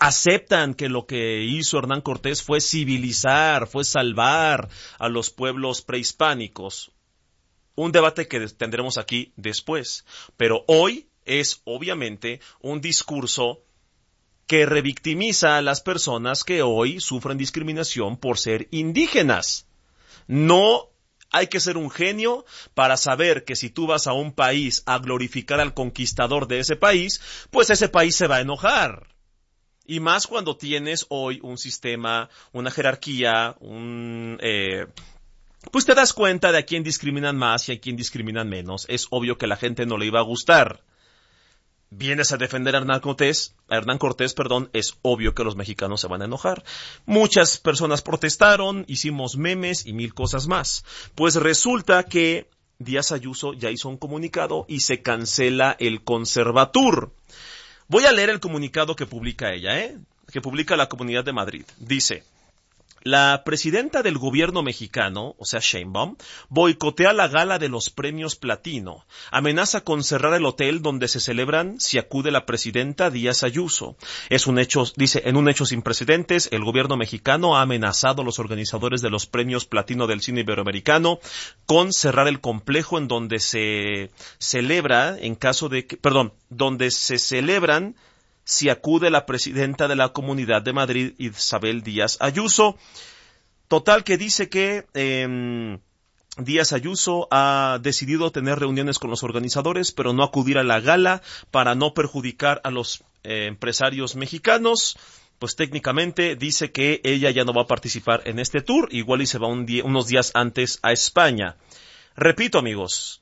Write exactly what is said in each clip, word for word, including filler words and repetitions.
aceptan que lo que hizo Hernán Cortés fue civilizar, fue salvar a los pueblos prehispánicos. Un debate que tendremos aquí después. Pero hoy es obviamente un discurso que revictimiza a las personas que hoy sufren discriminación por ser indígenas. No hay que ser un genio para saber que si tú vas a un país a glorificar al conquistador de ese país, pues ese país se va a enojar. Y más cuando tienes hoy un sistema, una jerarquía, un... Eh, pues te das cuenta de a quién discriminan más y a quién discriminan menos. Es obvio que a la gente no le iba a gustar. Vienes a defender a Hernán Cortés, a Hernán Cortés, perdón, es obvio que los mexicanos se van a enojar. Muchas personas protestaron, hicimos memes y mil cosas más. Pues resulta que Díaz Ayuso ya hizo un comunicado y se cancela el Conservatur. Voy a leer el comunicado que publica ella, ¿eh? Que publica la Comunidad de Madrid. Dice: la presidenta del gobierno mexicano, o sea Sheinbaum, boicotea la gala de los premios Platino. Amenaza con cerrar el hotel donde se celebran si acude la presidenta Díaz Ayuso. Es un hecho, dice, en un hecho sin precedentes, el gobierno mexicano ha amenazado a los organizadores de los premios Platino del cine iberoamericano con cerrar el complejo en donde se celebra, en caso de que, perdón, donde se celebran si acude la presidenta de la Comunidad de Madrid, Isabel Díaz Ayuso. Total que dice que eh, Díaz Ayuso ha decidido tener reuniones con los organizadores, pero no acudir a la gala para no perjudicar a los eh, empresarios mexicanos. Pues técnicamente dice que ella ya no va a participar en este tour, igual y se va un día, unos días antes a España. Repito, amigos,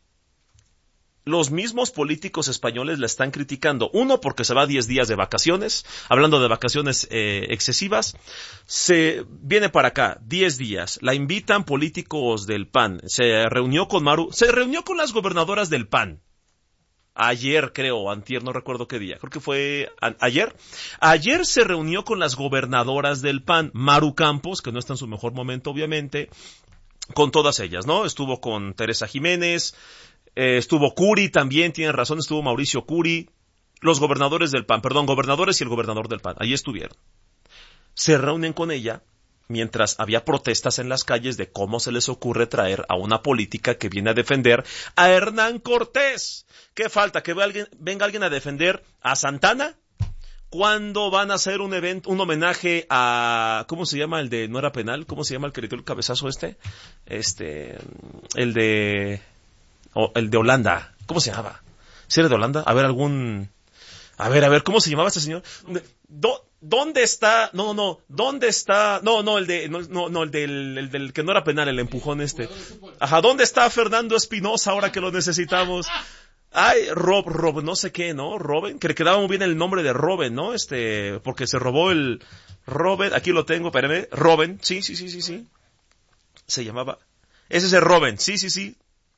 los mismos políticos españoles la están criticando. Uno, porque se va diez días de vacaciones, hablando de vacaciones eh, excesivas. Se viene para acá, diez días. La invitan políticos del P A N. Se reunió con Maru, se reunió con las gobernadoras del P A N. Ayer, creo, antier, no recuerdo qué día. Creo que fue a, ayer. Ayer se reunió con las gobernadoras del P A N. Maru Campos, que no está en su mejor momento, obviamente. Con todas ellas, ¿no? Estuvo con Teresa Jiménez. Eh, estuvo Curi también, tienen razón, estuvo Mauricio Curi, los gobernadores del P A N, perdón, gobernadores y el gobernador del P A N, ahí estuvieron. Se reúnen con ella mientras había protestas en las calles de cómo se les ocurre traer a una política que viene a defender a Hernán Cortés. ¿Qué falta? ¿Que venga alguien, venga alguien a defender a Santana? ¿Cuándo van a hacer un evento, un homenaje a, ¿cómo se llama el de No Era Penal? ¿Cómo se llama el que le dio el cabezazo este? Este, el de... O el de Holanda, ¿cómo se llamaba? ¿Sí era de Holanda? A ver, algún... A ver, a ver, ¿cómo se llamaba este señor? ¿Dó, ¿Dónde está? No, no, ¿dónde está? No, no, el de... No, no, no el, del, el del que no era penal, el empujón este. Ajá, ¿dónde está Fernando Espinosa ahora que lo necesitamos? Ay, Rob, Rob, no sé qué, ¿no? Robin, que le quedaba muy bien el nombre de Robin, ¿no? Este, porque se robó el... Robin, aquí lo tengo, espérame. Robin, sí, sí, sí, sí, sí. Se llamaba... Ese es el Robin, sí, sí, sí.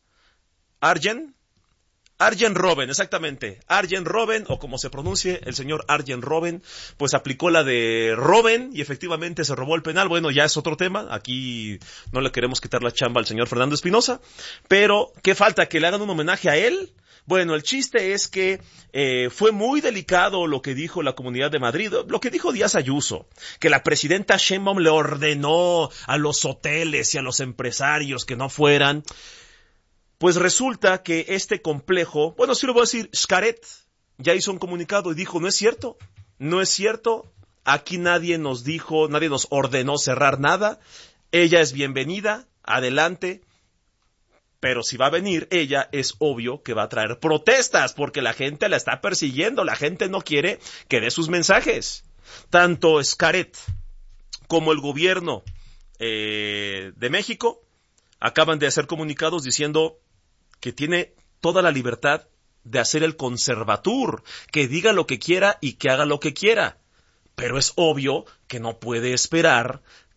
Arjen, Arjen Robben, exactamente, Arjen Robben, o como se pronuncie, el señor Arjen Robben, pues aplicó la de Robben y efectivamente se robó el penal. Bueno, ya es otro tema, aquí no le queremos quitar la chamba al señor Fernando Espinosa, pero ¿qué falta? ¿Que le hagan un homenaje a él? Bueno, el chiste es que eh, fue muy delicado lo que dijo la Comunidad de Madrid, lo que dijo Díaz Ayuso, que la presidenta Sheinbaum le ordenó a los hoteles y a los empresarios que no fueran. Pues resulta que este complejo, bueno, sí lo voy a decir, Xcaret ya hizo un comunicado y dijo, no es cierto, no es cierto, aquí nadie nos dijo, nadie nos ordenó cerrar nada, ella es bienvenida, adelante, pero si va a venir ella, es obvio que va a traer protestas, porque la gente la está persiguiendo, la gente no quiere que dé sus mensajes. Tanto Xcaret como el gobierno eh, de México acaban de hacer comunicados diciendo que tiene toda la libertad de hacer el Conservatur, que diga lo que quiera y que haga lo que quiera. Pero es obvio que no puede esperar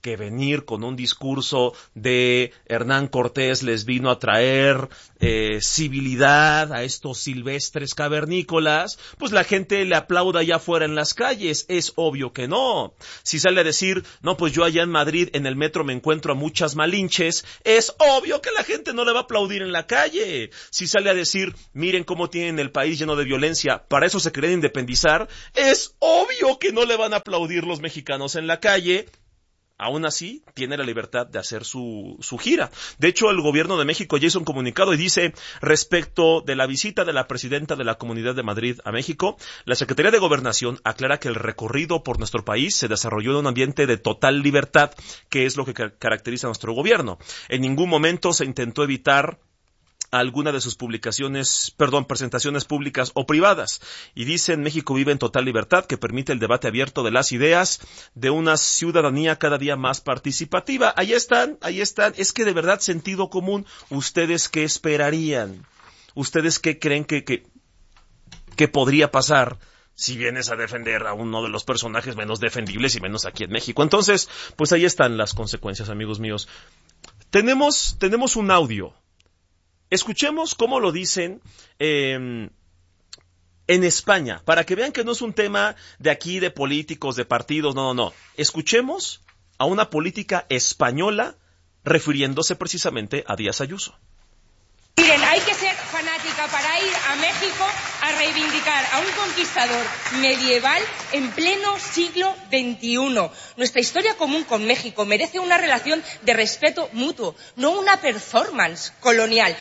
que venir con un discurso de Hernán Cortés les vino a traer eh, civilidad a estos silvestres cavernícolas, pues la gente le aplauda allá afuera en las calles. Es obvio que no. Si sale a decir, no, pues yo allá en Madrid en el metro me encuentro a muchas malinches, es obvio que la gente no le va a aplaudir en la calle. Si sale a decir, miren cómo tienen el país lleno de violencia, para eso se quieren independizar, es obvio que no le van a aplaudir los mexicanos en la calle. Aún así, tiene la libertad de hacer su, su gira. De hecho, el gobierno de México ya hizo un comunicado y dice, respecto de la visita de la presidenta de la Comunidad de Madrid a México, la Secretaría de Gobernación aclara que el recorrido por nuestro país se desarrolló en un ambiente de total libertad, que es lo que caracteriza a nuestro gobierno. En ningún momento se intentó evitar alguna de sus publicaciones, perdón, presentaciones públicas o privadas. Y dicen, México vive en total libertad, que permite el debate abierto de las ideas de una ciudadanía cada día más participativa. Ahí están, ahí están. Es que de verdad, sentido común. ¿Ustedes qué esperarían? ¿Ustedes qué creen que, que, que podría pasar si vienes a defender a uno de los personajes menos defendibles y menos aquí en México? Entonces, pues ahí están las consecuencias, amigos míos. Tenemos, tenemos un audio. Escuchemos cómo lo dicen eh, en España, para que vean que no es un tema de aquí, de políticos, de partidos, no, no, no. Escuchemos a una política española refiriéndose precisamente a Díaz Ayuso. Miren, hay que ser fanática para ir a México a reivindicar a un conquistador medieval en pleno siglo veintiuno. Nuestra historia común con México merece una relación de respeto mutuo, no una performance colonial.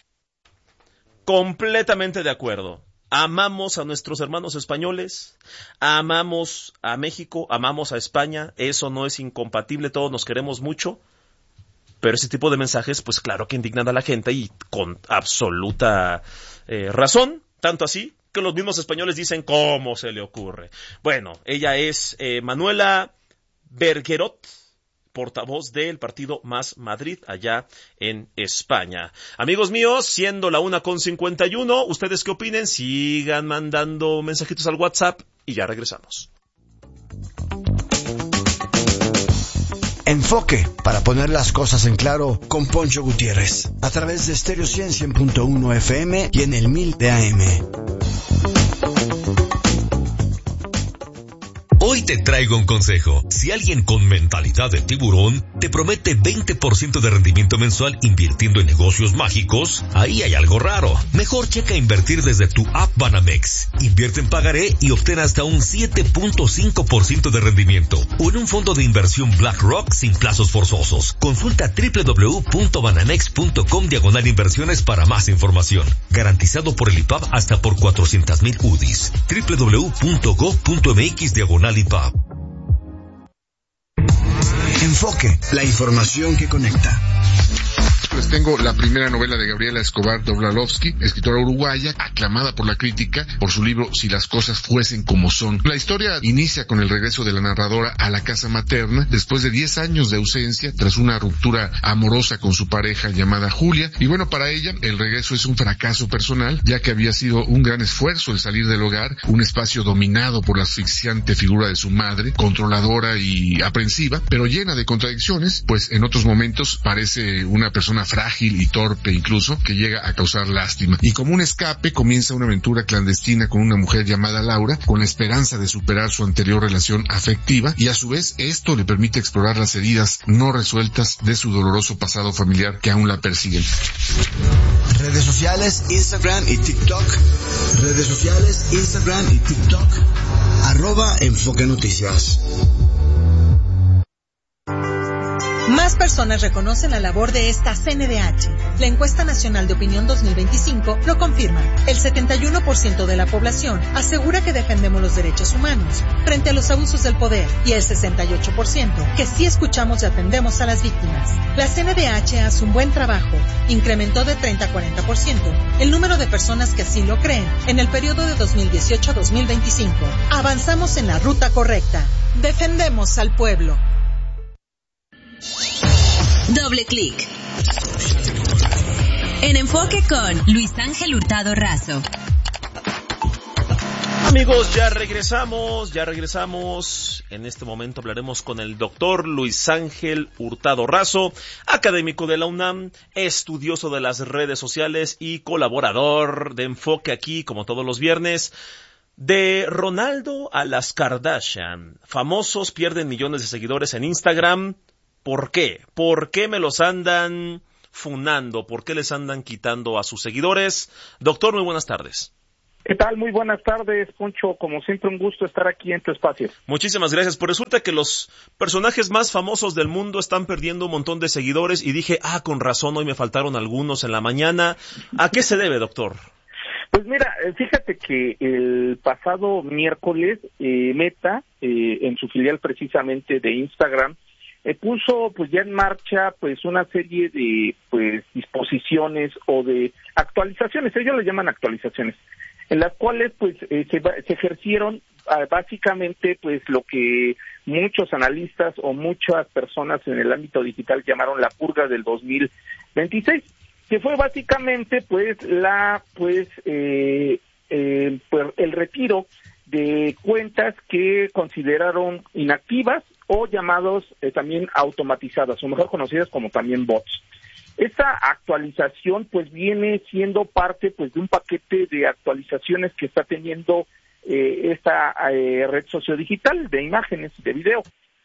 Completamente de acuerdo. Amamos a nuestros hermanos españoles, amamos a México, amamos a España, eso no es incompatible, todos nos queremos mucho, pero ese tipo de mensajes, pues claro que indignan a la gente y con absoluta eh, razón, tanto así que los mismos españoles dicen, ¿cómo se le ocurre? Bueno, ella es eh, Manuela Bergerot, portavoz del partido Más Madrid allá en España. Amigos míos, siendo la una con cincuenta y uno, ¿ustedes qué opinen? Sigan mandando mensajitos al WhatsApp y ya regresamos. Enfoque, para poner las cosas en claro, con Poncho Gutiérrez, a través de Stereo cien punto uno F M y en el mil de A M. Hoy te traigo un consejo. Si alguien con mentalidad de tiburón te promete veinte por ciento de rendimiento mensual invirtiendo en negocios mágicos, ahí hay algo raro. Mejor checa invertir desde tu app Banamex. Invierte en pagaré y obtén hasta un siete punto cinco por ciento de rendimiento. O en un fondo de inversión BlackRock sin plazos forzosos. Consulta doble u doble u doble u punto banamex punto com diagonal inversiones para más información. Garantizado por el I P A B hasta por cuatrocientos mil U D Is. doble u doble u doble u punto gov punto m x diagonal I P A B. Enfoque, la información que conecta. Les tengo la primera novela de Gabriela Escobar Doblalovsky, escritora uruguaya, aclamada por la crítica por su libro Si las cosas fuesen como son. La historia inicia con el regreso de la narradora a la casa materna después de diez años de ausencia tras una ruptura amorosa con su pareja llamada Julia. Y bueno, para ella el regreso es un fracaso personal, ya que había sido un gran esfuerzo el salir del hogar, un espacio dominado por la asfixiante figura de su madre, controladora y aprensiva, pero llena de contradicciones, pues en otros momentos parece una persona frágil y torpe incluso, que llega a causar lástima. Y como un escape comienza una aventura clandestina con una mujer llamada Laura, con la esperanza de superar su anterior relación afectiva, y a su vez esto le permite explorar las heridas no resueltas de su doloroso pasado familiar que aún la persiguen. Redes sociales, Instagram y TikTok. Redes sociales, Instagram y TikTok. Arroba Enfoque Noticias. Más personas reconocen la labor de esta C N D H. La encuesta nacional de opinión dos mil veinticinco lo confirma. El setenta y uno por ciento de la población asegura que defendemos los derechos humanos frente a los abusos del poder y el sesenta y ocho por ciento que sí escuchamos y atendemos a las víctimas. La C N D H hace un buen trabajo. Incrementó de treinta a cuarenta por ciento el número de personas que así lo creen en el periodo de dos mil dieciocho a dos mil veinticinco. Avanzamos en la ruta correcta. Defendemos al pueblo. Doble clic. En Enfoque con Luis Ángel Hurtado Razo. Amigos, ya regresamos, ya regresamos. En este momento hablaremos con el doctor Luis Ángel Hurtado Razo, académico de la UNAM, estudioso de las redes sociales y colaborador de Enfoque aquí, como todos los viernes. De Ronaldo a las Kardashian, famosos pierden millones de seguidores en Instagram. ¿Por qué? ¿Por qué me los andan funando? ¿Por qué les andan quitando a sus seguidores? Doctor, muy buenas tardes. ¿Qué tal? Muy buenas tardes, Poncho. Como siempre, un gusto estar aquí en tu espacio. Muchísimas gracias. Pues resulta que los personajes más famosos del mundo están perdiendo un montón de seguidores y dije, ah, con razón, hoy me faltaron algunos en la mañana. ¿A qué se debe, doctor? Pues mira, fíjate que el pasado miércoles eh, Meta, eh, en su filial precisamente de Instagram, eh, puso pues ya en marcha pues una serie de pues disposiciones o de actualizaciones, ellos le llaman actualizaciones, en las cuales pues eh, se, se ejercieron uh, básicamente pues lo que muchos analistas o muchas personas en el ámbito digital llamaron la purga del dos mil veintiséis, que fue básicamente pues la pues eh, eh, pues, el retiro de cuentas que consideraron inactivas o llamados eh, también automatizadas, o mejor conocidas como también bots. Esta actualización pues viene siendo parte pues de un paquete de actualizaciones que está teniendo eh, esta eh, red sociodigital de imágenes, de video.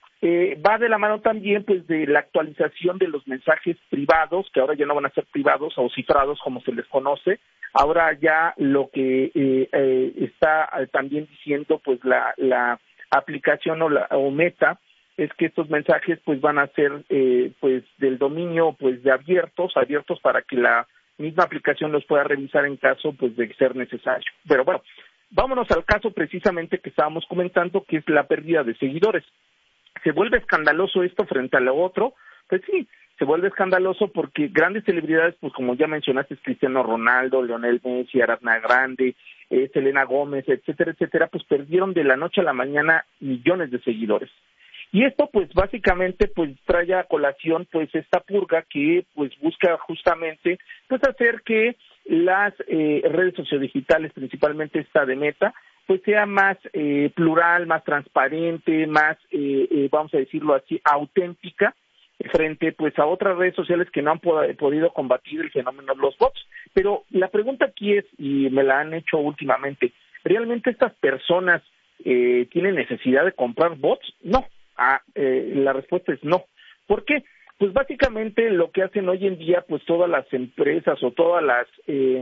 Eh, va de la mano también pues de la actualización de los mensajes privados, que ahora ya no van a ser privados o cifrados como se les conoce. Ahora ya lo que eh, eh, está eh, también diciendo pues la, la aplicación o, la, o Meta es que estos mensajes pues van a ser eh, pues del dominio pues de abiertos, abiertos para que la misma aplicación los pueda revisar en caso pues de ser necesario. Pero bueno, vámonos al caso precisamente que estábamos comentando, que es la pérdida de seguidores. ¿Se vuelve escandaloso esto frente a lo otro? Pues sí, se vuelve escandaloso porque grandes celebridades, pues como ya mencionaste, Cristiano Ronaldo, Lionel Messi, Ariana Grande, eh, Selena Gómez, etcétera, etcétera, pues perdieron de la noche a la mañana millones de seguidores. Y esto pues básicamente pues trae a colación pues esta purga que pues busca justamente pues hacer que las eh, redes sociodigitales, principalmente esta de Meta, pues sea más eh, plural, más transparente, más, eh, eh, vamos a decirlo así, auténtica, frente pues a otras redes sociales que no han pod- podido combatir el fenómeno de los bots. Pero la pregunta aquí es, y me la han hecho últimamente, ¿realmente estas personas eh, tienen necesidad de comprar bots? No. Ah, eh, la respuesta es no. ¿Por qué? Pues básicamente lo que hacen hoy en día pues todas las empresas o todas las, eh,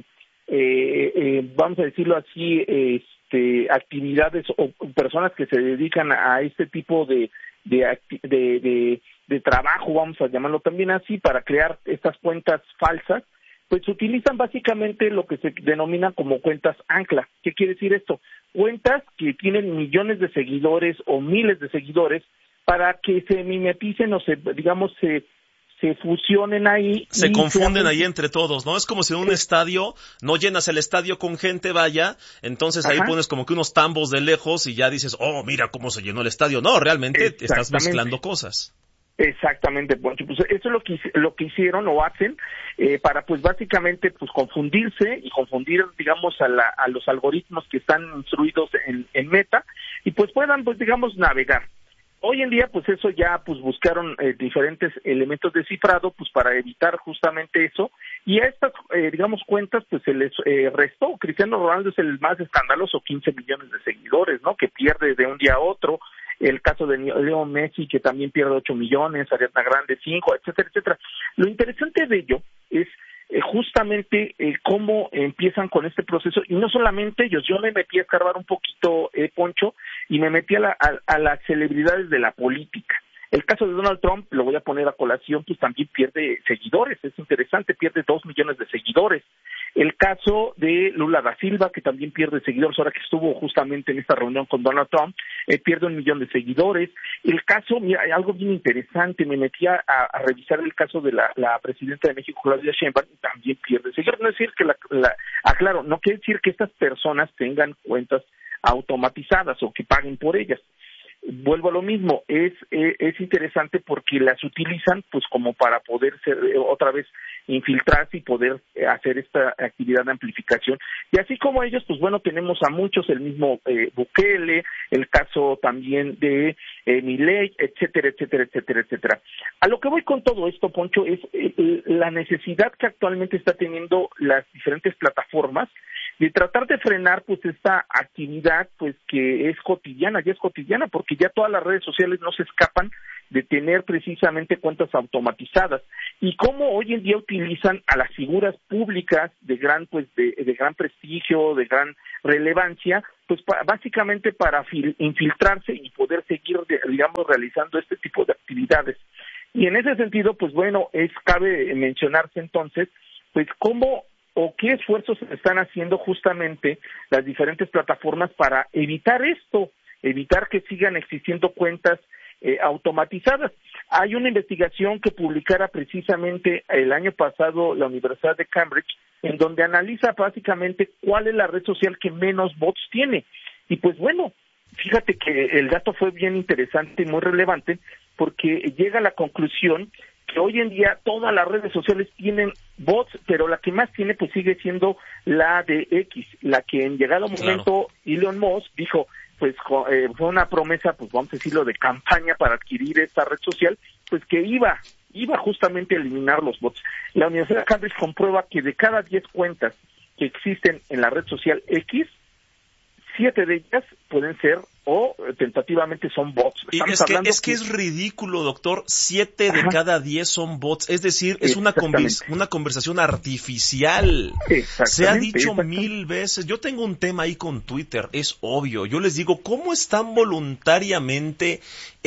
eh, eh, vamos a decirlo así, eh, este, actividades o personas que se dedican a este tipo de de, acti- de, de, de trabajo, vamos a llamarlo también así, para crear estas cuentas falsas, pues utilizan básicamente lo que se denomina como cuentas ancla. ¿Qué quiere decir esto? Cuentas que tienen millones de seguidores o miles de seguidores para que se mimeticen o se, digamos, se se fusionen ahí. Se confunden se... ahí entre todos, ¿no? Es como si en un estadio no llenas el estadio con gente, vaya, entonces ahí Ajá. pones como que unos tambos de lejos y ya dices, oh, mira cómo se llenó el estadio. No, realmente estás mezclando cosas. Exactamente, Poncho. Pues eso es lo que lo que hicieron o hacen eh, para, pues básicamente, pues confundirse y confundir, digamos, a, la, a los algoritmos que están instruidos en, en Meta y pues puedan, pues digamos, navegar. Hoy en día, pues eso ya, pues buscaron eh, diferentes elementos de cifrado, pues para evitar justamente eso, y a estas, eh, digamos, cuentas, pues se les eh, restó. Cristiano Ronaldo es el más escandaloso, quince millones de seguidores, ¿no?, que pierde de un día a otro. El caso de Leo Messi, que también pierde ocho millones, Ariana Grande cinco, etcétera, etcétera. Lo interesante de ello es Eh, justamente eh, cómo empiezan con este proceso, y no solamente ellos. Yo me metí a escarbar un poquito, eh, Poncho, y me metí a, la, a, a las celebridades de la política. El caso de Donald Trump, lo voy a poner a colación, pues también pierde seguidores, es interesante, pierde dos millones de seguidores. El caso de Lula da Silva, que también pierde seguidores, ahora que estuvo justamente en esta reunión con Donald Trump, eh, pierde un millón de seguidores. El caso, mira, hay algo bien interesante, me metí a, a revisar el caso de la, la presidenta de México, Claudia Sheinbaum, y también pierde seguidores. No es decir que la, la, aclaro, no quiere decir que estas personas tengan cuentas automatizadas o que paguen por ellas. vuelvo a lo mismo, es, es, es interesante porque las utilizan pues como para poder ser, otra vez infiltrarse y poder hacer esta actividad de amplificación. Y así como ellos, pues bueno, tenemos a muchos, el mismo eh, Bukele, el caso también de eh, Milei, etcétera, etcétera, etcétera, etcétera. A lo que voy con todo esto, Poncho, es eh, la necesidad que actualmente está teniendo las diferentes plataformas de tratar de frenar pues esta actividad pues que es cotidiana, ya es cotidiana, porque ya todas las redes sociales no se escapan de tener precisamente cuentas automatizadas, y cómo hoy en día utilizan a las figuras públicas de gran pues de, de gran prestigio, de gran relevancia, pues pa, básicamente para fil, infiltrarse y poder seguir de, digamos realizando este tipo de actividades. Y en ese sentido, pues bueno, es cabe mencionarse entonces pues cómo o qué esfuerzos se están haciendo justamente las diferentes plataformas para evitar esto, evitar que sigan existiendo cuentas eh, automatizadas. Hay una investigación que publicara precisamente el año pasado la Universidad de Cambridge, en donde analiza básicamente cuál es la red social que menos bots tiene. Y pues bueno, fíjate que el dato fue bien interesante y muy relevante, porque llega a la conclusión que hoy en día todas las redes sociales tienen bots, pero la que más tiene pues sigue siendo la de X, la que en llegado momento claro. Elon Musk dijo, pues eh, fue una promesa, pues vamos a decirlo, de campaña para adquirir esta red social, pues que iba, iba justamente a eliminar los bots. La Universidad de Cambridge comprueba que de cada diez cuentas que existen en la red social X, siete de ellas pueden ser o tentativamente son bots. Y es que, es que, que es ridículo, doctor. Siete de Ajá. cada diez son bots. Es decir, es una, convers una conversación artificial. Se ha dicho mil veces. Yo tengo un tema ahí con Twitter, es obvio. Yo les digo, ¿cómo están voluntariamente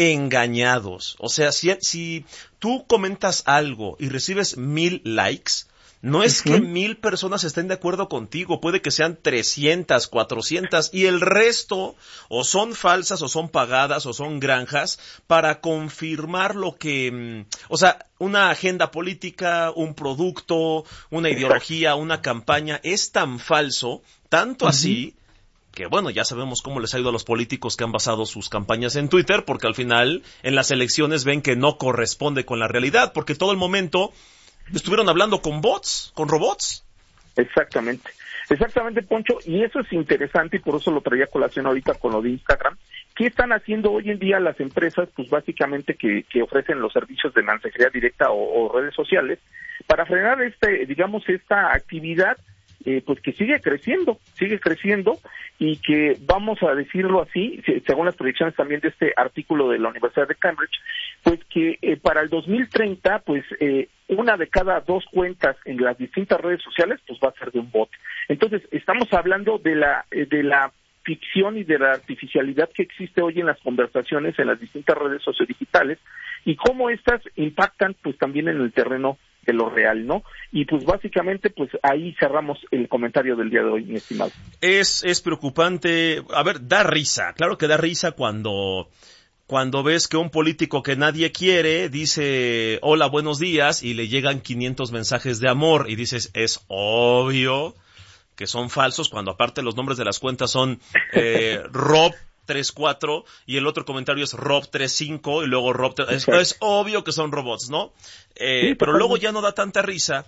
engañados? O sea, si, si tú comentas algo y recibes mil likes, no es uh-huh. que mil personas estén de acuerdo contigo, puede que sean trescientas, cuatrocientas, y el resto o son falsas o son pagadas o son granjas para confirmar lo que, o sea, una agenda política, un producto, una ideología, una campaña, es tan falso, tanto uh-huh. así, que bueno, ya sabemos cómo les ha ido a los políticos que han basado sus campañas en Twitter, porque al final en las elecciones ven que no corresponde con la realidad, porque todo el momento estuvieron hablando con bots, con robots. Exactamente, exactamente, Poncho, y eso es interesante y por eso lo traía a colación ahorita con lo de Instagram. ¿Qué están haciendo hoy en día las empresas, pues básicamente que, que ofrecen los servicios de mensajería directa o, o redes sociales para frenar este, digamos, esta actividad? Eh, pues que sigue creciendo, sigue creciendo y que, vamos a decirlo así, según las proyecciones también de este artículo de la Universidad de Cambridge, pues que eh, para el dos mil treinta, pues eh, una de cada dos cuentas en las distintas redes sociales, pues va a ser de un bot. Entonces, estamos hablando de la eh, de la ficción y de la artificialidad que existe hoy en las conversaciones en las distintas redes sociodigitales y cómo estas impactan pues también en el terreno de lo real, ¿no? Y pues básicamente pues ahí cerramos el comentario del día de hoy, mi estimado. Es es preocupante, a ver, da risa, claro que da risa cuando cuando ves que un político que nadie quiere dice hola, buenos días y le llegan quinientos mensajes de amor y dices, es obvio que son falsos, cuando aparte los nombres de las cuentas son eh, Rob tres cuatro y el otro comentario es Rob tres cinco y luego Rob es, es obvio que son robots, ¿no? Eh, sí, pero luego ya no da tanta risa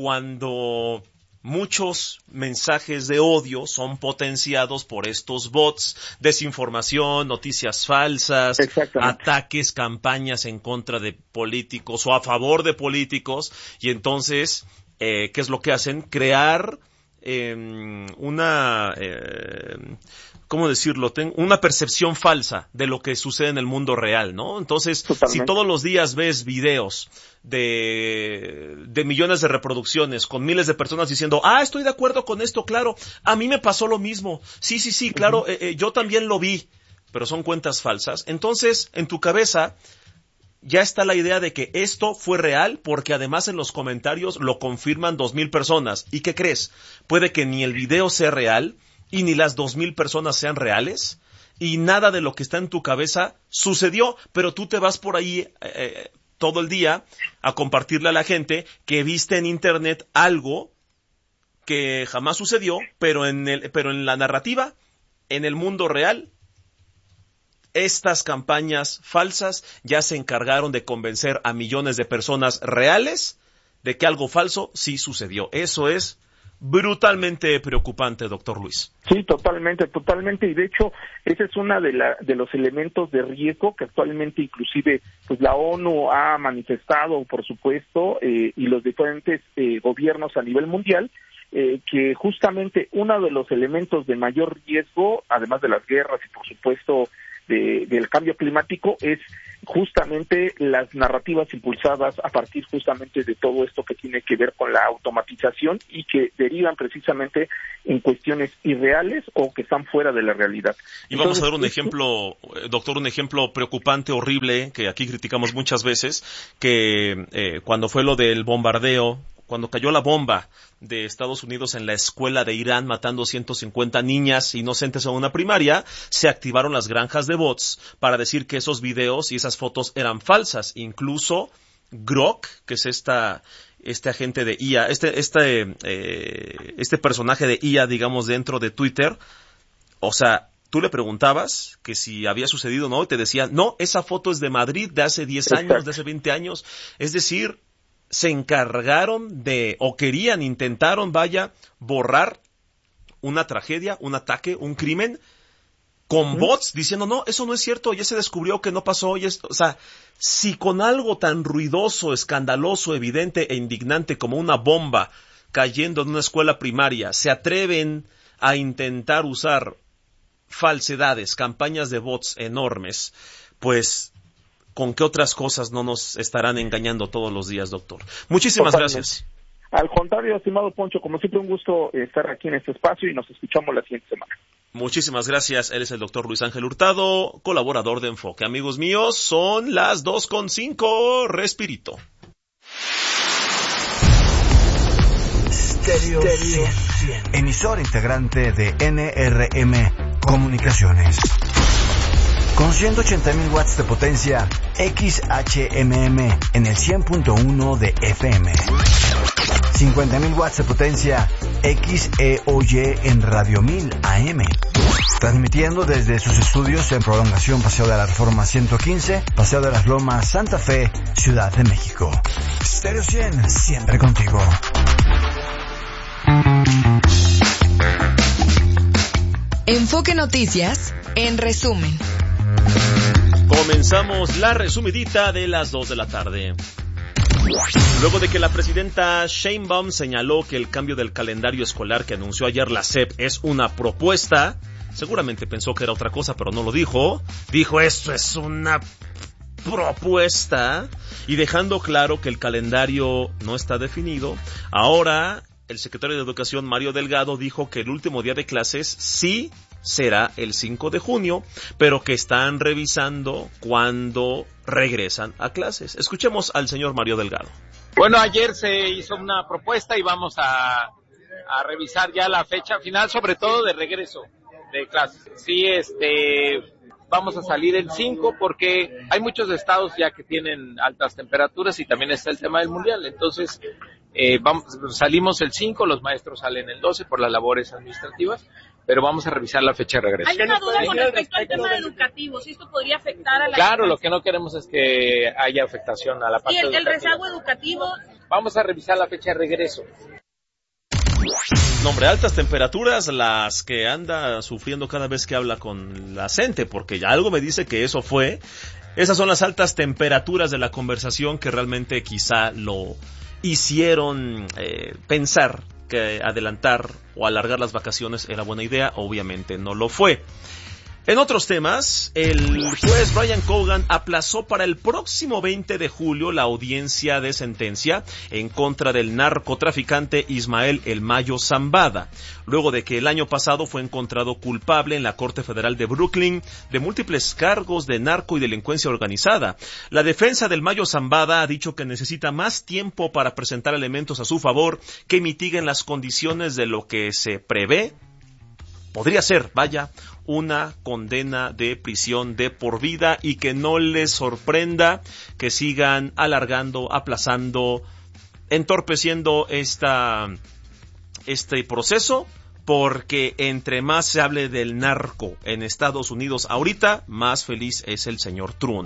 cuando muchos mensajes de odio son potenciados por estos bots, desinformación, noticias falsas, ataques, campañas en contra de políticos o a favor de políticos, y entonces, eh, ¿qué es lo que hacen? Crear eh, una... Eh, ¿cómo decirlo? Tengo una percepción falsa de lo que sucede en el mundo real, ¿no? Entonces, totalmente. Si todos los días ves videos de, de millones de reproducciones con miles de personas diciendo, ah, estoy de acuerdo con esto, claro, a mí me pasó lo mismo, sí, sí, sí, claro, uh-huh. eh, eh, yo también lo vi, pero son cuentas falsas. Entonces, en tu cabeza ya está la idea de que esto fue real, porque además en los comentarios lo confirman dos mil personas. ¿Y qué crees? Puede que ni el video sea real, y ni las dos mil personas sean reales, y nada de lo que está en tu cabeza sucedió, pero tú te vas por ahí eh, todo el día a compartirle a la gente que viste en internet algo que jamás sucedió, pero en el, pero en la narrativa, en el mundo real, Estas campañas falsas ya se encargaron de convencer a millones de personas reales de que algo falso sí sucedió. Eso es brutalmente preocupante, doctor Luis. Sí, totalmente, totalmente, y de hecho ese es uno de, la, de los elementos de riesgo que actualmente inclusive pues la ONU ha manifestado, por supuesto, eh, y los diferentes eh, gobiernos a nivel mundial, eh, que justamente uno de los elementos de mayor riesgo, además de las guerras y por supuesto de, del cambio climático, es justamente las narrativas impulsadas a partir justamente de todo esto que tiene que ver con la automatización y que derivan precisamente en cuestiones irreales o que están fuera de la realidad. Y vamos Entonces, a dar un ejemplo, doctor, un ejemplo preocupante, horrible, que aquí criticamos muchas veces, que eh, cuando fue lo del bombardeo, cuando cayó la bomba de Estados Unidos en la escuela de Irán, matando ciento cincuenta niñas inocentes en una primaria, se activaron las granjas de bots para decir que esos videos y esas fotos eran falsas. Incluso Grok, que es esta este agente de I A, este este eh, este personaje de I A, digamos, dentro de Twitter, o sea, tú le preguntabas que si había sucedido o no, y te decían, no, esa foto es de Madrid de hace diez años, de hace veinte años. Es decir, se encargaron de, o querían, intentaron, vaya, borrar una tragedia, un ataque, un crimen, con bots, diciendo, no, eso no es cierto, ya se descubrió que no pasó, y es, o sea, si con algo tan ruidoso, escandaloso, evidente e indignante como una bomba cayendo en una escuela primaria, se atreven a intentar usar falsedades, campañas de bots enormes, pues ¿con qué otras cosas no nos estarán engañando todos los días, doctor? Muchísimas Totalmente. gracias. Al contrario, estimado Poncho, como siempre un gusto estar aquí en este espacio y nos escuchamos la siguiente semana. Muchísimas gracias. Él es el doctor Luis Ángel Hurtado, colaborador de Enfoque. Amigos míos, son las dos con cinco. Respirito. Stereo cien, emisora integrante de N R M Comunicaciones. Con ciento ochenta mil watts de potencia, X H M M en el cien punto uno de F M. cincuenta mil watts de potencia, X E O Y en Radio mil A M. Transmitiendo desde sus estudios en Prolongación Paseo de la Reforma ciento quince, Paseo de las Lomas, Santa Fe, Ciudad de México. Stereo cien, siempre contigo. Enfoque Noticias, en resumen. Comenzamos la resumidita de las dos de la tarde. Luego de que la presidenta Sheinbaum señaló que el cambio del calendario escolar que anunció ayer la S E P es una propuesta, seguramente pensó que era otra cosa, pero no lo dijo. Dijo, esto es una propuesta, y dejando claro que el calendario no está definido. Ahora, el secretario de Educación, Mario Delgado, dijo que el último día de clases sí será el cinco de junio, pero que están revisando cuándo regresan a clases. Escuchemos al señor Mario Delgado. Bueno, ayer se hizo una propuesta y vamos a, a revisar ya la fecha final, sobre todo de regreso de clases. Sí, este, vamos a salir el cinco porque hay muchos estados ya que tienen altas temperaturas y también está el tema del mundial. Entonces, eh, vamos, salimos el cinco, los maestros salen el doce por las labores administrativas, pero vamos a revisar la fecha de regreso. Hay una duda con respecto al tema educativo, si esto podría afectar a la... Claro, lo que no queremos es que haya afectación a la parte educativa. ¿Y el, el educativa. rezago educativo? Vamos a revisar la fecha de regreso. No, hombre, altas temperaturas las que anda sufriendo cada vez que habla con la gente, porque ya algo me dice que eso fue. Esas son las altas temperaturas de la conversación que realmente quizá lo hicieron eh, pensar que adelantar o alargar las vacaciones era buena idea. Obviamente no lo fue. En otros temas, el juez Brian Cogan aplazó para el próximo veinte de julio la audiencia de sentencia en contra del narcotraficante Ismael El Mayo Zambada, luego de que el año pasado fue encontrado culpable en la Corte Federal de Brooklyn de múltiples cargos de narco y delincuencia organizada. La defensa del Mayo Zambada ha dicho que necesita más tiempo para presentar elementos a su favor que mitiguen las condiciones de lo que se prevé. Podría ser, vaya, una condena de prisión de por vida y que no les sorprenda que sigan alargando, aplazando, entorpeciendo esta, este proceso porque entre más se hable del narco en Estados Unidos ahorita, más feliz es el señor Trump.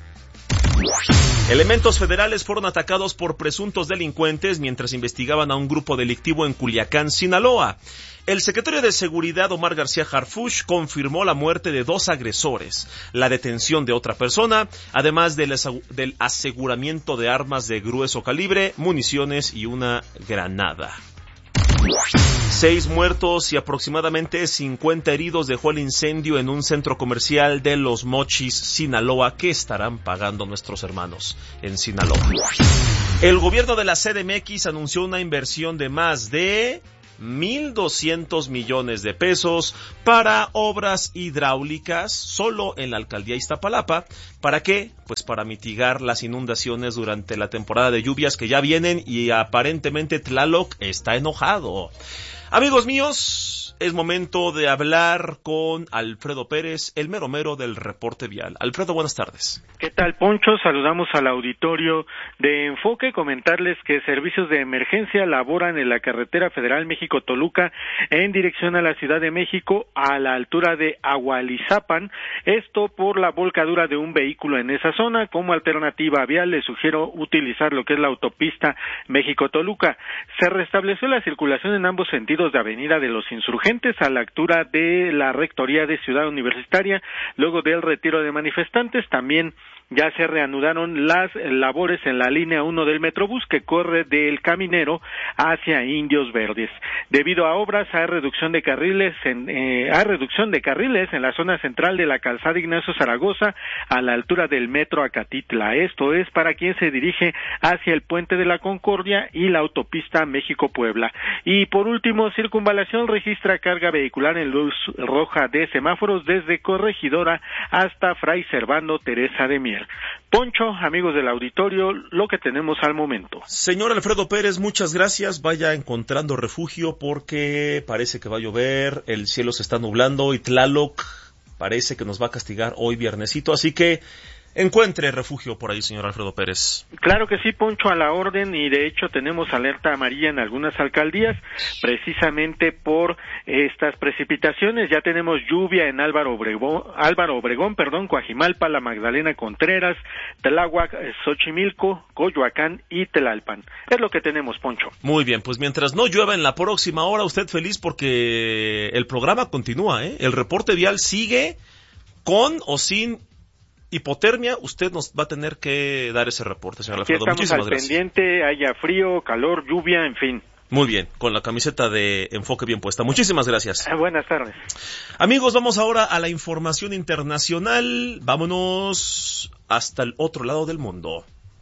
Elementos federales fueron atacados por presuntos delincuentes mientras investigaban a un grupo delictivo en Culiacán, Sinaloa. El secretario de Seguridad, Omar García Harfuch, confirmó la muerte de dos agresores, la detención de otra persona, además del, del aseguramiento de armas de grueso calibre, municiones y una granada. Seis muertos y aproximadamente cincuenta heridos dejó el incendio en un centro comercial de Los Mochis, Sinaloa, que estarán pagando nuestros hermanos en Sinaloa. El gobierno de la C D M X anunció una inversión de más de mil doscientos millones de pesos para obras hidráulicas solo en la alcaldía Iztapalapa. ¿Para qué? Pues para mitigar las inundaciones durante la temporada de lluvias que ya vienen y aparentemente Tlaloc está enojado. Amigos míos, es momento de hablar con Alfredo Pérez, el mero mero del reporte vial. Alfredo, buenas tardes. ¿Qué tal, Poncho? Saludamos al auditorio de Enfoque. Comentarles que servicios de emergencia laboran en la carretera federal México-Toluca en dirección a la Ciudad de México a la altura de Agualizapan. Esto por la volcadura de un vehículo en esa zona. Como alternativa vial les sugiero utilizar lo que es la autopista México-Toluca. Se restableció la circulación en ambos sentidos de Avenida de los Insurgentes a la altura de la Rectoría de Ciudad Universitaria, luego del retiro de manifestantes. También ya se reanudaron las labores en la línea uno del Metrobús que corre del Caminero hacia Indios Verdes. Debido a obras hay reducción de carriles en eh, hay reducción de carriles en la zona central de la calzada Ignacio Zaragoza a la altura del Metro Acatitla. Esto es para quien se dirige hacia el Puente de la Concordia y la autopista México-Puebla. Y por último, Circunvalación registra carga vehicular en luz roja de semáforos desde Corregidora hasta Fray Servando Teresa de Mier. Poncho, amigos del auditorio, lo que tenemos al momento. Señor Alfredo Pérez, muchas gracias. Vaya encontrando refugio porque parece que va a llover, el cielo se está nublando y Tlaloc parece que nos va a castigar hoy viernesito, así que encuentre refugio por ahí, señor Alfredo Pérez. Claro que sí, Poncho, a la orden, y de hecho tenemos alerta amarilla en algunas alcaldías, precisamente por estas precipitaciones. Ya tenemos lluvia en Álvaro Obregón, Álvaro Obregón, perdón, Coajimalpa, La Magdalena Contreras, Tláhuac, Xochimilco, Coyoacán y Tlalpan. Es lo que tenemos, Poncho. Muy bien, pues mientras no llueva en la próxima hora, usted feliz porque el programa continúa, ¿eh? El reporte vial sigue con o sin hipotermia. Usted nos va a tener que dar ese reporte, señor Alfredo. Aquí estamos Muchísimas al gracias. pendiente, haya frío, calor, lluvia, en fin. Muy bien, con la camiseta de Enfoque bien puesta. Muchísimas gracias. Ah, buenas tardes. Amigos, vamos ahora a la información internacional. Vámonos hasta el otro lado del mundo.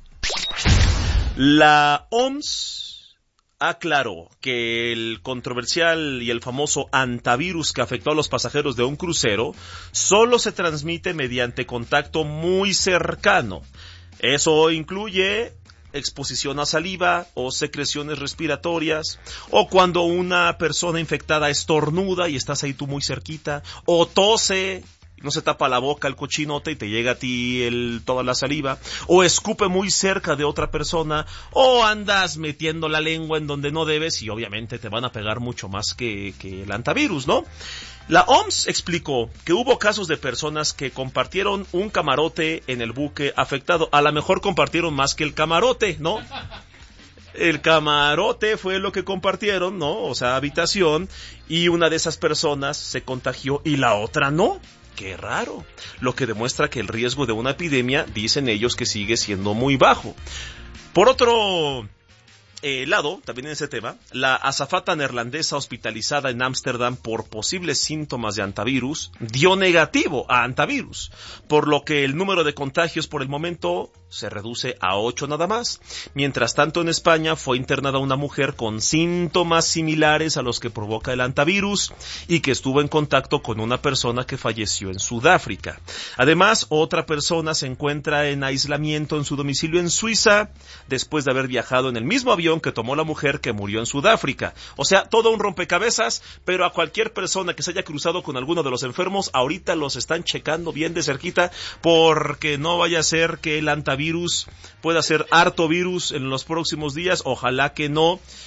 La O M S aclaró que el controversial y el famoso antivirus que afectó a los pasajeros de un crucero solo se transmite mediante contacto muy cercano. Eso incluye exposición a saliva o secreciones respiratorias, o cuando una persona infectada estornuda y estás ahí tú muy cerquita, o tose, no se tapa la boca el cochinote y te llega a ti el, toda la saliva, o escupe muy cerca de otra persona, o andas metiendo la lengua en donde no debes y obviamente te van a pegar mucho más que, que el antivirus, ¿no? La O M S explicó que hubo casos de personas que compartieron un camarote en el buque afectado. A lo mejor compartieron más que el camarote, ¿no? El camarote fue lo que compartieron, ¿no? O sea, habitación, y una de esas personas se contagió y la otra no. Qué raro. Lo que demuestra que el riesgo de una epidemia, dicen ellos, que sigue siendo muy bajo. Por otro Eh, lado, también en ese tema, la azafata neerlandesa hospitalizada en Ámsterdam por posibles síntomas de antivirus dio negativo a antivirus, por lo que el número de contagios por el momento se reduce a ocho nada más. Mientras tanto, en España fue internada una mujer con síntomas similares a los que provoca el antivirus y que estuvo en contacto con una persona que falleció en Sudáfrica. Además, otra persona se encuentra en aislamiento en su domicilio en Suiza después de haber viajado en el mismo avión que tomó la mujer que murió en Sudáfrica. O sea, todo un rompecabezas, pero a cualquier persona que se haya cruzado con alguno de los enfermos, ahorita los están checando bien de cerquita, porque no vaya a ser que el antivirus pueda ser harto virus en los próximos días. Ojalá que no.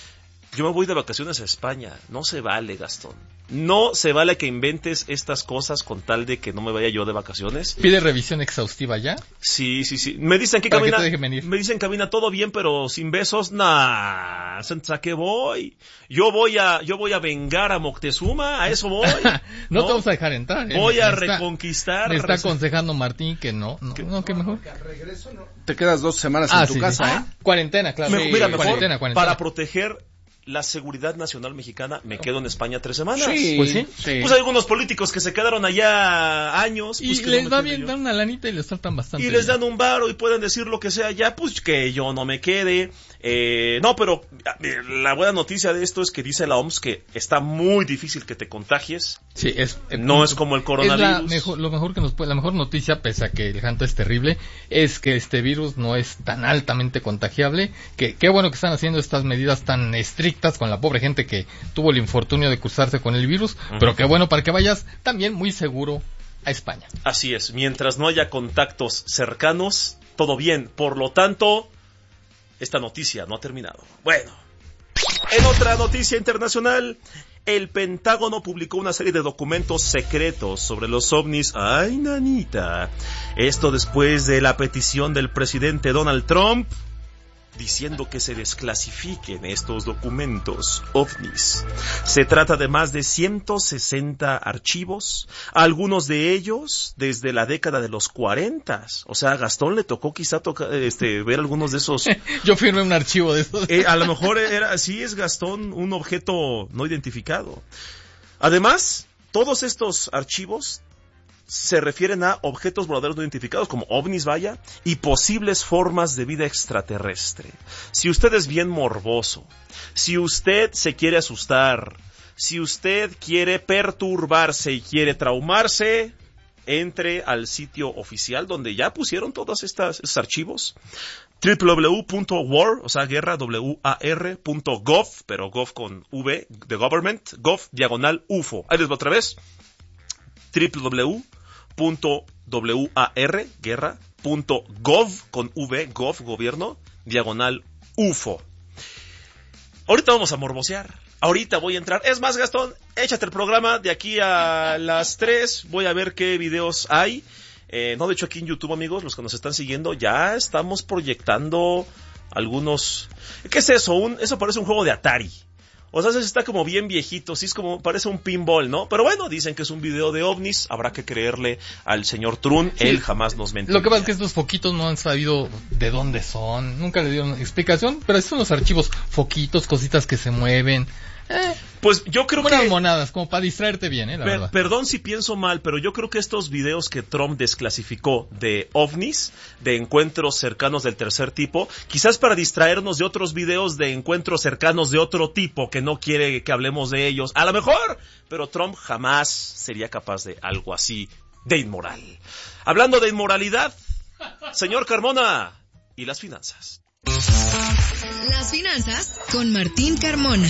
Yo me voy de vacaciones a España. No se vale, Gastón. No se vale que inventes estas cosas con tal de que no me vaya yo de vacaciones. ¿Pide revisión exhaustiva ya? Sí, sí, sí. Me dicen que camina, me dicen camina todo bien, pero sin besos, nah. ¿A qué voy? Yo voy a, yo voy a vengar a Moctezuma, a eso voy. no, no te vamos a dejar entrar. ¿eh? Voy me, a me reconquistar. Está, me está aconsejando Martín que no, no, que no, que mejor. Que al regreso no. Te quedas dos semanas ah, en tu sí, casa, sí. ¿eh? Cuarentena, claro. Me, sí, mira, mejor, cuarentena, cuarentena. Para proteger la seguridad nacional mexicana, me quedo en España tres semanas. Sí, pues sí. sí. Pues hay algunos políticos que se quedaron allá años. Y pues les va bien, dan una lanita y les tratan bastante Y les bien. dan un varo y pueden decir lo que sea ya, pues que yo no me quede. Eh, no, pero la buena noticia de esto es que dice la O M S que está muy difícil que te contagies. Sí, es. No es como el coronavirus. Es la mejor, lo mejor que nos puede, la mejor noticia, pese a que el janto es terrible, es que este virus no es tan altamente contagiable. Que qué bueno que están haciendo estas medidas tan estrictas con la pobre gente que tuvo el infortunio de cruzarse con el virus, uh-huh. pero qué bueno para que vayas también muy seguro a España. Así es, mientras no haya contactos cercanos, todo bien. Por lo tanto, esta noticia no ha terminado. Bueno, en otra noticia internacional, el Pentágono publicó una serie de documentos secretos sobre los ovnis. ¡Ay, nanita! Esto después de la petición del presidente Donald Trump, diciendo que se desclasifiquen estos documentos ovnis. Se trata de más de ciento sesenta archivos, algunos de ellos desde la década de los cuarenta. O sea, a Gastón le tocó quizá toca, este, ver algunos de esos. Yo firmé un archivo de esos. Eh, a lo mejor era, sí es Gastón un objeto no identificado. Además, todos estos archivos se refieren a objetos voladores no identificados, como ovnis, vaya, y posibles formas de vida extraterrestre. Si usted es bien morboso, si usted se quiere asustar, si usted quiere perturbarse y quiere traumarse, entre al sitio oficial donde ya pusieron todos estas, estos archivos, doble u doble u doble u punto war, o sea, guerra, W A R punto gov, pero gov con V, de government, gov, diagonal, U F O. Ahí les va otra vez. doble u doble u doble u punto war, guerra, punto gov, con V, gov, gobierno, diagonal, U F O. Ahorita vamos a morbosear. Ahorita voy a entrar. Es más, Gastón, échate el programa de aquí a las tres. Voy a ver qué videos hay. Eh, no, de hecho, aquí en YouTube, amigos, los que nos están siguiendo, ya estamos proyectando algunos... ¿Qué es eso? Un... Eso parece un juego de Atari. O sea, está como bien viejito, sí es como, parece un pinball, ¿no? Pero bueno, dicen que es un video de ovnis, habrá que creerle al señor Trun, sí. Él jamás nos mentiría. Lo que pasa es que estos foquitos no han sabido de dónde son, nunca le dieron explicación, pero estos son los archivos, foquitos, cositas que se mueven. Eh, pues yo creo unas que... monadas, como para distraerte bien, eh, la per, verdad. Perdón si pienso mal, pero yo creo que estos videos que Trump desclasificó de ovnis, de encuentros cercanos del tercer tipo, quizás para distraernos de otros videos de encuentros cercanos de otro tipo que no quiere que hablemos de ellos, a lo mejor, pero Trump jamás sería capaz de algo así de inmoral. Hablando de inmoralidad, señor Carmona, y las finanzas. Las finanzas con Martín Carmona.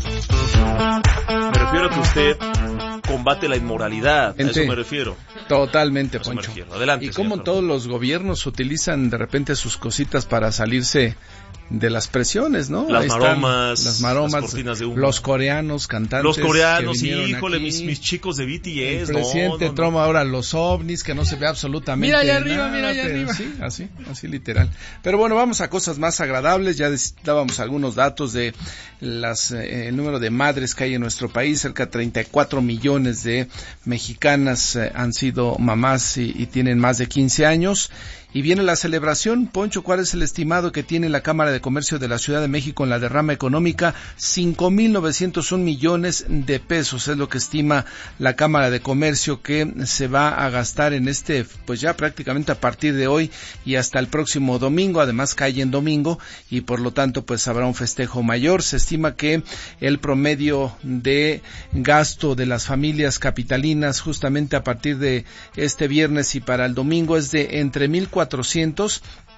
Me refiero a que usted combate la inmoralidad, a eso me refiero. Totalmente, Poncho. Adelante, y como todos los gobiernos utilizan de repente sus cositas para salirse de las presiones, ¿no? Las maromas, las maromas, las cortinas de humo. Los coreanos cantantes. Los coreanos, híjole, mis, mis chicos de B T S. El presidente no, no, Trump, no. Ahora los ovnis, que no se ve absolutamente nada. Mira allá nada, arriba, mira allá arriba. Sí, así, así literal. Pero bueno, vamos a cosas más agradables. Ya dábamos algunos datos de las eh, el número de madres que hay en nuestro país. Cerca de treinta y cuatro millones de mexicanas eh, han sido mamás y, y tienen más de quince años. Y viene la celebración. Poncho, ¿cuál es el estimado que tiene la Cámara de Comercio de la Ciudad de México en la derrama económica? cinco mil novecientos un millones de pesos es lo que estima la Cámara de Comercio que se va a gastar en este, pues ya prácticamente a partir de hoy y hasta el próximo domingo. Además cae en domingo y por lo tanto pues habrá un festejo mayor. Se estima que el promedio de gasto de las familias capitalinas justamente a partir de este viernes y para el domingo es de entre mil cuatrocientos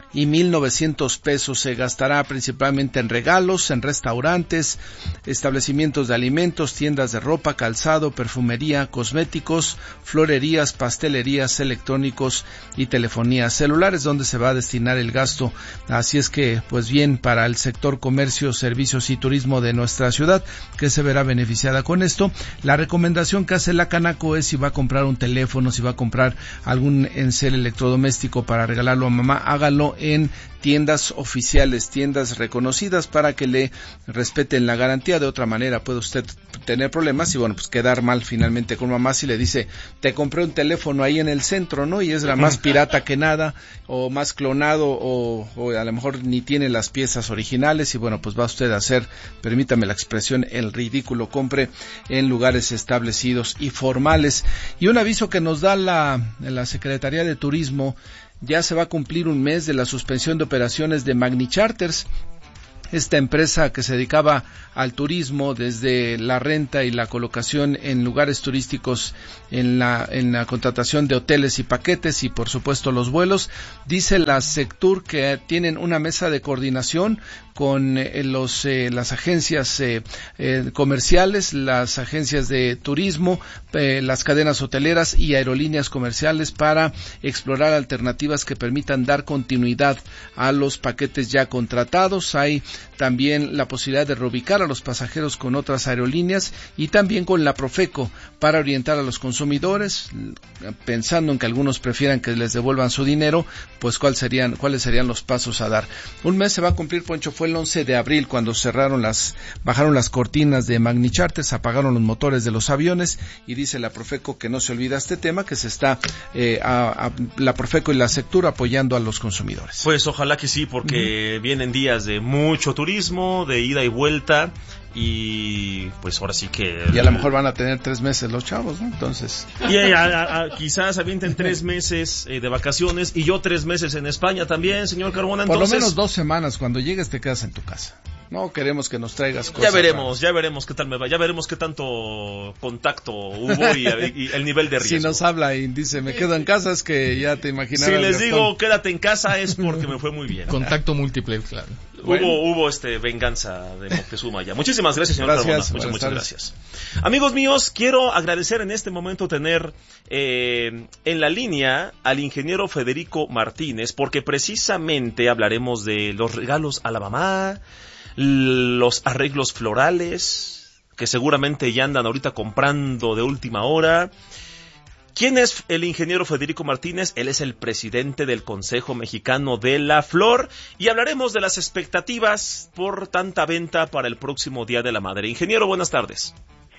y mil novecientos pesos. Se gastará principalmente en regalos, en restaurantes, establecimientos de alimentos, tiendas de ropa, calzado, perfumería, cosméticos, florerías, pastelerías, electrónicos y telefonía celular, es donde se va a destinar el gasto. Así es que, pues bien, para el sector comercio, servicios y turismo de nuestra ciudad, que se verá beneficiada con esto. La recomendación que hace la Canaco es si va a comprar un teléfono, si va a comprar algún enser electrodoméstico para regalarlo a mamá, hágalo en tiendas oficiales, tiendas reconocidas, para que le respeten la garantía. De otra manera puede usted tener problemas y bueno, pues quedar mal finalmente con mamá si le dice, te compré un teléfono ahí en el centro, ¿no? Y es la más pirata que nada, o más clonado, o, o a lo mejor ni tiene las piezas originales, y bueno, pues va usted a hacer, permítame la expresión, el ridículo. Compre en lugares establecidos y formales. Y un aviso que nos da la, la Secretaría de Turismo: ya se va a cumplir un mes de la suspensión de operaciones de Magni Charters. Esta empresa que se dedicaba al turismo, desde la renta y la colocación en lugares turísticos, en la, en la contratación de hoteles y paquetes y por supuesto los vuelos. Dice la Sectur que tienen una mesa de coordinación con eh, los eh, las agencias eh, eh, comerciales, las agencias de turismo, eh, las cadenas hoteleras y aerolíneas comerciales, para explorar alternativas que permitan dar continuidad a los paquetes ya contratados. Hay también la posibilidad de reubicar a los pasajeros con otras aerolíneas, y también con la Profeco para orientar a los consumidores, pensando en que algunos prefieran que les devuelvan su dinero, pues cuáles serían, cuáles serían los pasos a dar. Un mes se va a cumplir, Poncho. Fue el once de abril cuando cerraron las, bajaron las cortinas de Magni Charters, apagaron los motores de los aviones, y dice la Profeco que no se olvida este tema, que se está eh, a, a, la Profeco y la Sectur apoyando a los consumidores. Pues ojalá que sí, porque uh-huh. vienen días de mucho turismo, de ida y vuelta, y pues ahora sí que... Y a lo mejor van a tener tres meses los chavos, ¿no? Entonces... Y a, a, a, quizás avienten tres meses eh, de vacaciones, y yo tres meses en España también, señor Carmona. Entonces... Por lo menos dos semanas, cuando llegues te quedas en tu casa. No queremos que nos traigas cosas. Ya veremos, ya veremos qué tal me va, ya veremos qué tanto contacto hubo y, y el nivel de riesgo. Si nos habla y dice, me quedo en casa, es que ya te imaginarás. Si les digo, quédate en casa, es porque me fue muy bien. Contacto múltiple, claro. Bueno. Hubo, hubo este venganza de Moctezuma ya. Muchísimas gracias, señor Carmona. Muchas, muchas tardes. Gracias. Amigos míos, quiero agradecer en este momento tener eh, en la línea al ingeniero Federico Martínez, porque precisamente hablaremos de los regalos a la mamá, los arreglos florales, que seguramente ya andan ahorita comprando de última hora. ¿Quién es el ingeniero Federico Martínez? Él es el presidente del Consejo Mexicano de la Flor, y hablaremos de las expectativas por tanta venta para el próximo Día de la Madre. Ingeniero, buenas tardes.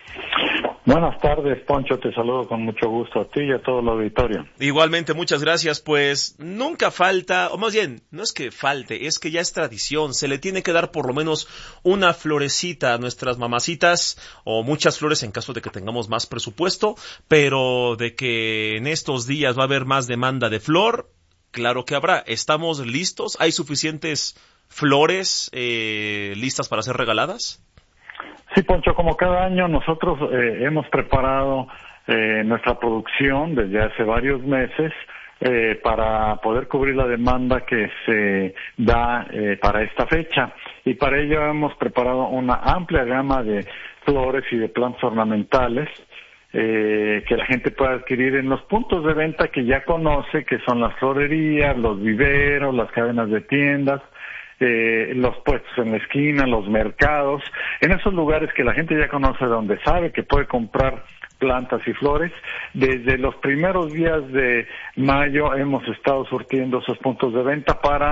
Buenas tardes, Poncho, te saludo con mucho gusto a ti y a todo el auditorio. Igualmente, muchas gracias. Pues nunca falta, o más bien, no es que falte, es que ya es tradición, se le tiene que dar por lo menos una florecita a nuestras mamacitas, o muchas flores en caso de que tengamos más presupuesto, pero de que en estos días va a haber más demanda de flor, claro que habrá. ¿Estamos listos? ¿Hay suficientes flores eh, listas para ser regaladas? Sí, Poncho, como cada año nosotros eh, hemos preparado eh, nuestra producción desde hace varios meses eh, para poder cubrir la demanda que se da eh, para esta fecha, y para ello hemos preparado una amplia gama de flores y de plantas ornamentales eh, que la gente puede adquirir en los puntos de venta que ya conoce, que son las florerías, los viveros, las cadenas de tiendas, Eh, los puestos en la esquina, los mercados, en esos lugares que la gente ya conoce, donde sabe que puede comprar plantas y flores. Desde los primeros días de mayo hemos estado surtiendo esos puntos de venta para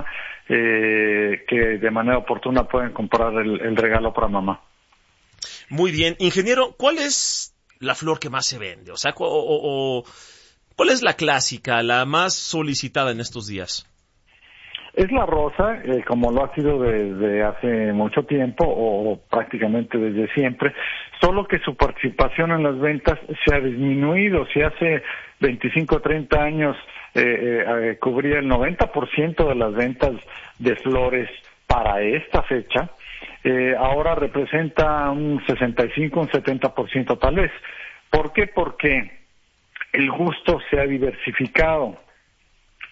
eh, que de manera oportuna puedan comprar el, el regalo para mamá. Muy bien, ingeniero, ¿cuál es la flor que más se vende? O sea, o, o, o, ¿cuál es la clásica, la más solicitada en estos días? Es la rosa, eh, como lo ha sido desde hace mucho tiempo, o prácticamente desde siempre, solo que su participación en las ventas se ha disminuido. Si hace veinticinco o treinta años eh, eh, cubría el noventa por ciento de las ventas de flores para esta fecha, eh, ahora representa un sesenta y cinco, un setenta por ciento tal vez. ¿Por qué? Porque el gusto se ha diversificado.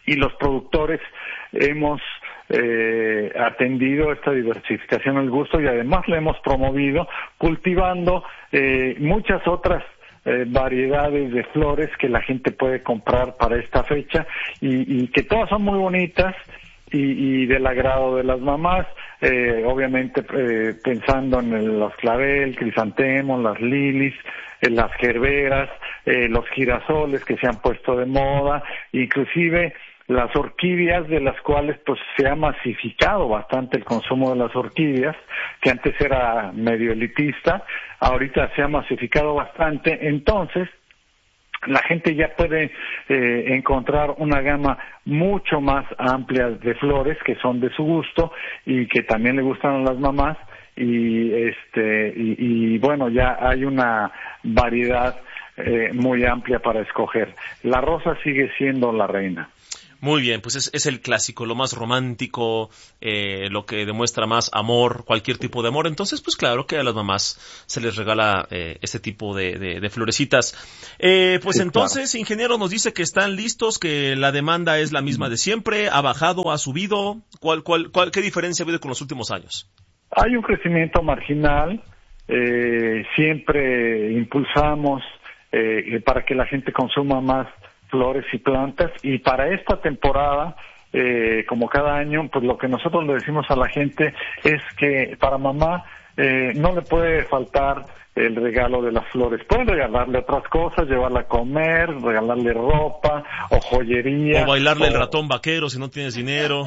y los productores hemos eh, atendido esta diversificación al gusto y además la hemos promovido cultivando eh, muchas otras eh, variedades de flores que la gente puede comprar para esta fecha y, y que todas son muy bonitas y, y del agrado de las mamás, eh, obviamente eh, pensando en el, los clavel, crisantemos, las lilis, eh, las gerberas, eh, los girasoles que se han puesto de moda, inclusive las orquídeas, de las cuales pues se ha masificado bastante el consumo de las orquídeas, que antes era medio elitista, ahorita se ha masificado bastante, entonces la gente ya puede eh, encontrar una gama mucho más amplia de flores que son de su gusto y que también le gustan a las mamás y este y, y bueno, ya hay una variedad eh, muy amplia para escoger. La rosa sigue siendo la reina. Muy bien, pues es, es el clásico, lo más romántico, eh, lo que demuestra más amor, cualquier tipo de amor. Entonces, pues claro que a las mamás se les regala eh, este tipo de, de, de florecitas. Eh, pues sí, entonces, claro. Ingeniero, nos dice que están listos, que la demanda es la misma de siempre, ha bajado, ha subido. ¿Cuál, cuál, cuál, qué diferencia ha habido con los últimos años? Hay un crecimiento marginal, eh, siempre impulsamos eh, para que la gente consuma más flores y plantas, y para esta temporada, eh, como cada año, pues lo que nosotros le decimos a la gente es que para mamá eh, no le puede faltar el regalo de las flores. Pueden regalarle otras cosas, llevarla a comer, regalarle ropa o joyería. O bailarle o... el ratón vaquero si no tienes dinero.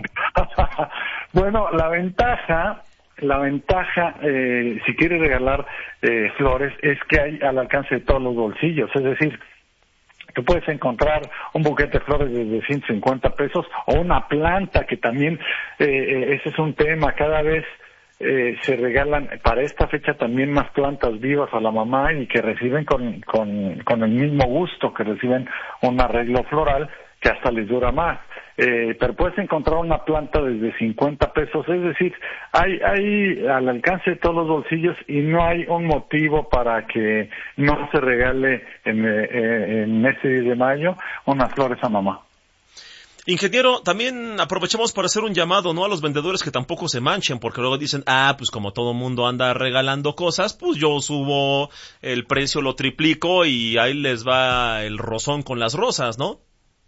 Bueno, la ventaja... La ventaja, eh, si quiere regalar eh, flores, es que hay al alcance de todos los bolsillos, es decir, tú puedes encontrar un buquete de flores desde ciento cincuenta pesos o una planta que también, eh, ese es un tema, cada vez eh, se regalan para esta fecha también más plantas vivas a la mamá y que reciben con, con, con el mismo gusto que reciben un arreglo floral que hasta les dura más. Eh, pero puedes encontrar una planta desde cincuenta pesos, es decir, hay, hay al alcance de todos los bolsillos y no hay un motivo para que no se regale en, eh, en este diez de mayo unas flores a mamá. Ingeniero, también aprovechamos para hacer un llamado, ¿no?, a los vendedores que tampoco se manchen, porque luego dicen, ah, pues como todo mundo anda regalando cosas, pues yo subo el precio, lo triplico y ahí les va el rozón con las rosas, ¿no?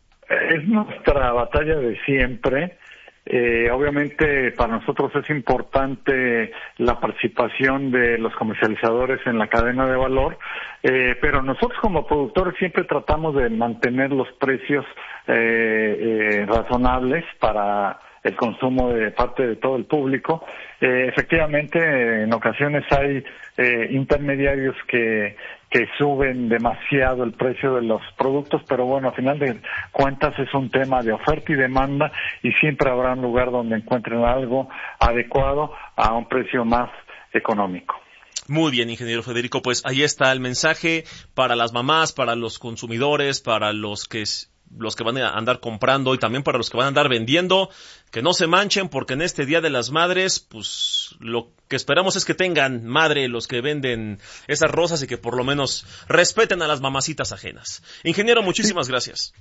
Es nuestra batalla de siempre. Eh, obviamente para nosotros es importante la participación de los comercializadores en la cadena de valor, eh, pero nosotros como productores siempre tratamos de mantener los precios eh, eh, razonables para el consumo de parte de todo el público. Eh, efectivamente, en ocasiones hay eh, intermediarios que que suben demasiado el precio de los productos, pero bueno, a final de cuentas es un tema de oferta y demanda y siempre habrá un lugar donde encuentren algo adecuado a un precio más económico. Muy bien, ingeniero Federico, pues ahí está el mensaje para las mamás, para los consumidores, para los que los que van a andar comprando y también para los que van a andar vendiendo, que no se manchen porque en este Día de las Madres, pues lo que esperamos es que tengan madre los que venden esas rosas y que por lo menos respeten a las mamacitas ajenas. Ingeniero, muchísimas gracias.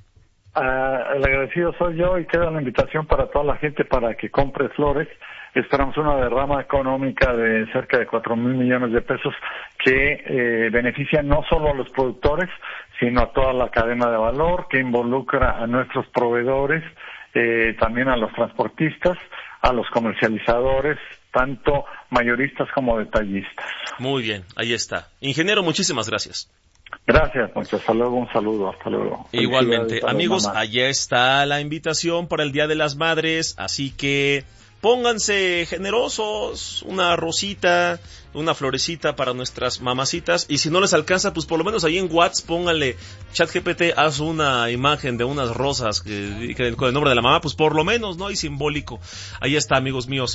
Uh, el agradecido soy yo y queda la invitación para toda la gente para que compre flores. Esperamos una derrama económica de cerca de cuatro mil millones de pesos que eh, beneficia no solo a los productores, sino a toda la cadena de valor, que involucra a nuestros proveedores, eh, también a los transportistas, a los comercializadores, tanto mayoristas como detallistas. Muy bien, ahí está. Ingeniero, muchísimas gracias. Gracias, mucho. Hasta luego, un saludo, hasta luego. Igualmente, amigos, allá está la invitación para el Día de las Madres, así que pónganse generosos, una rosita, una florecita para nuestras mamacitas, y si no les alcanza, pues por lo menos ahí en WhatsApp pónganle, ChatGPT, haz una imagen de unas rosas que, que con el nombre de la mamá, pues por lo menos, ¿no? Y simbólico. Ahí está, amigos míos.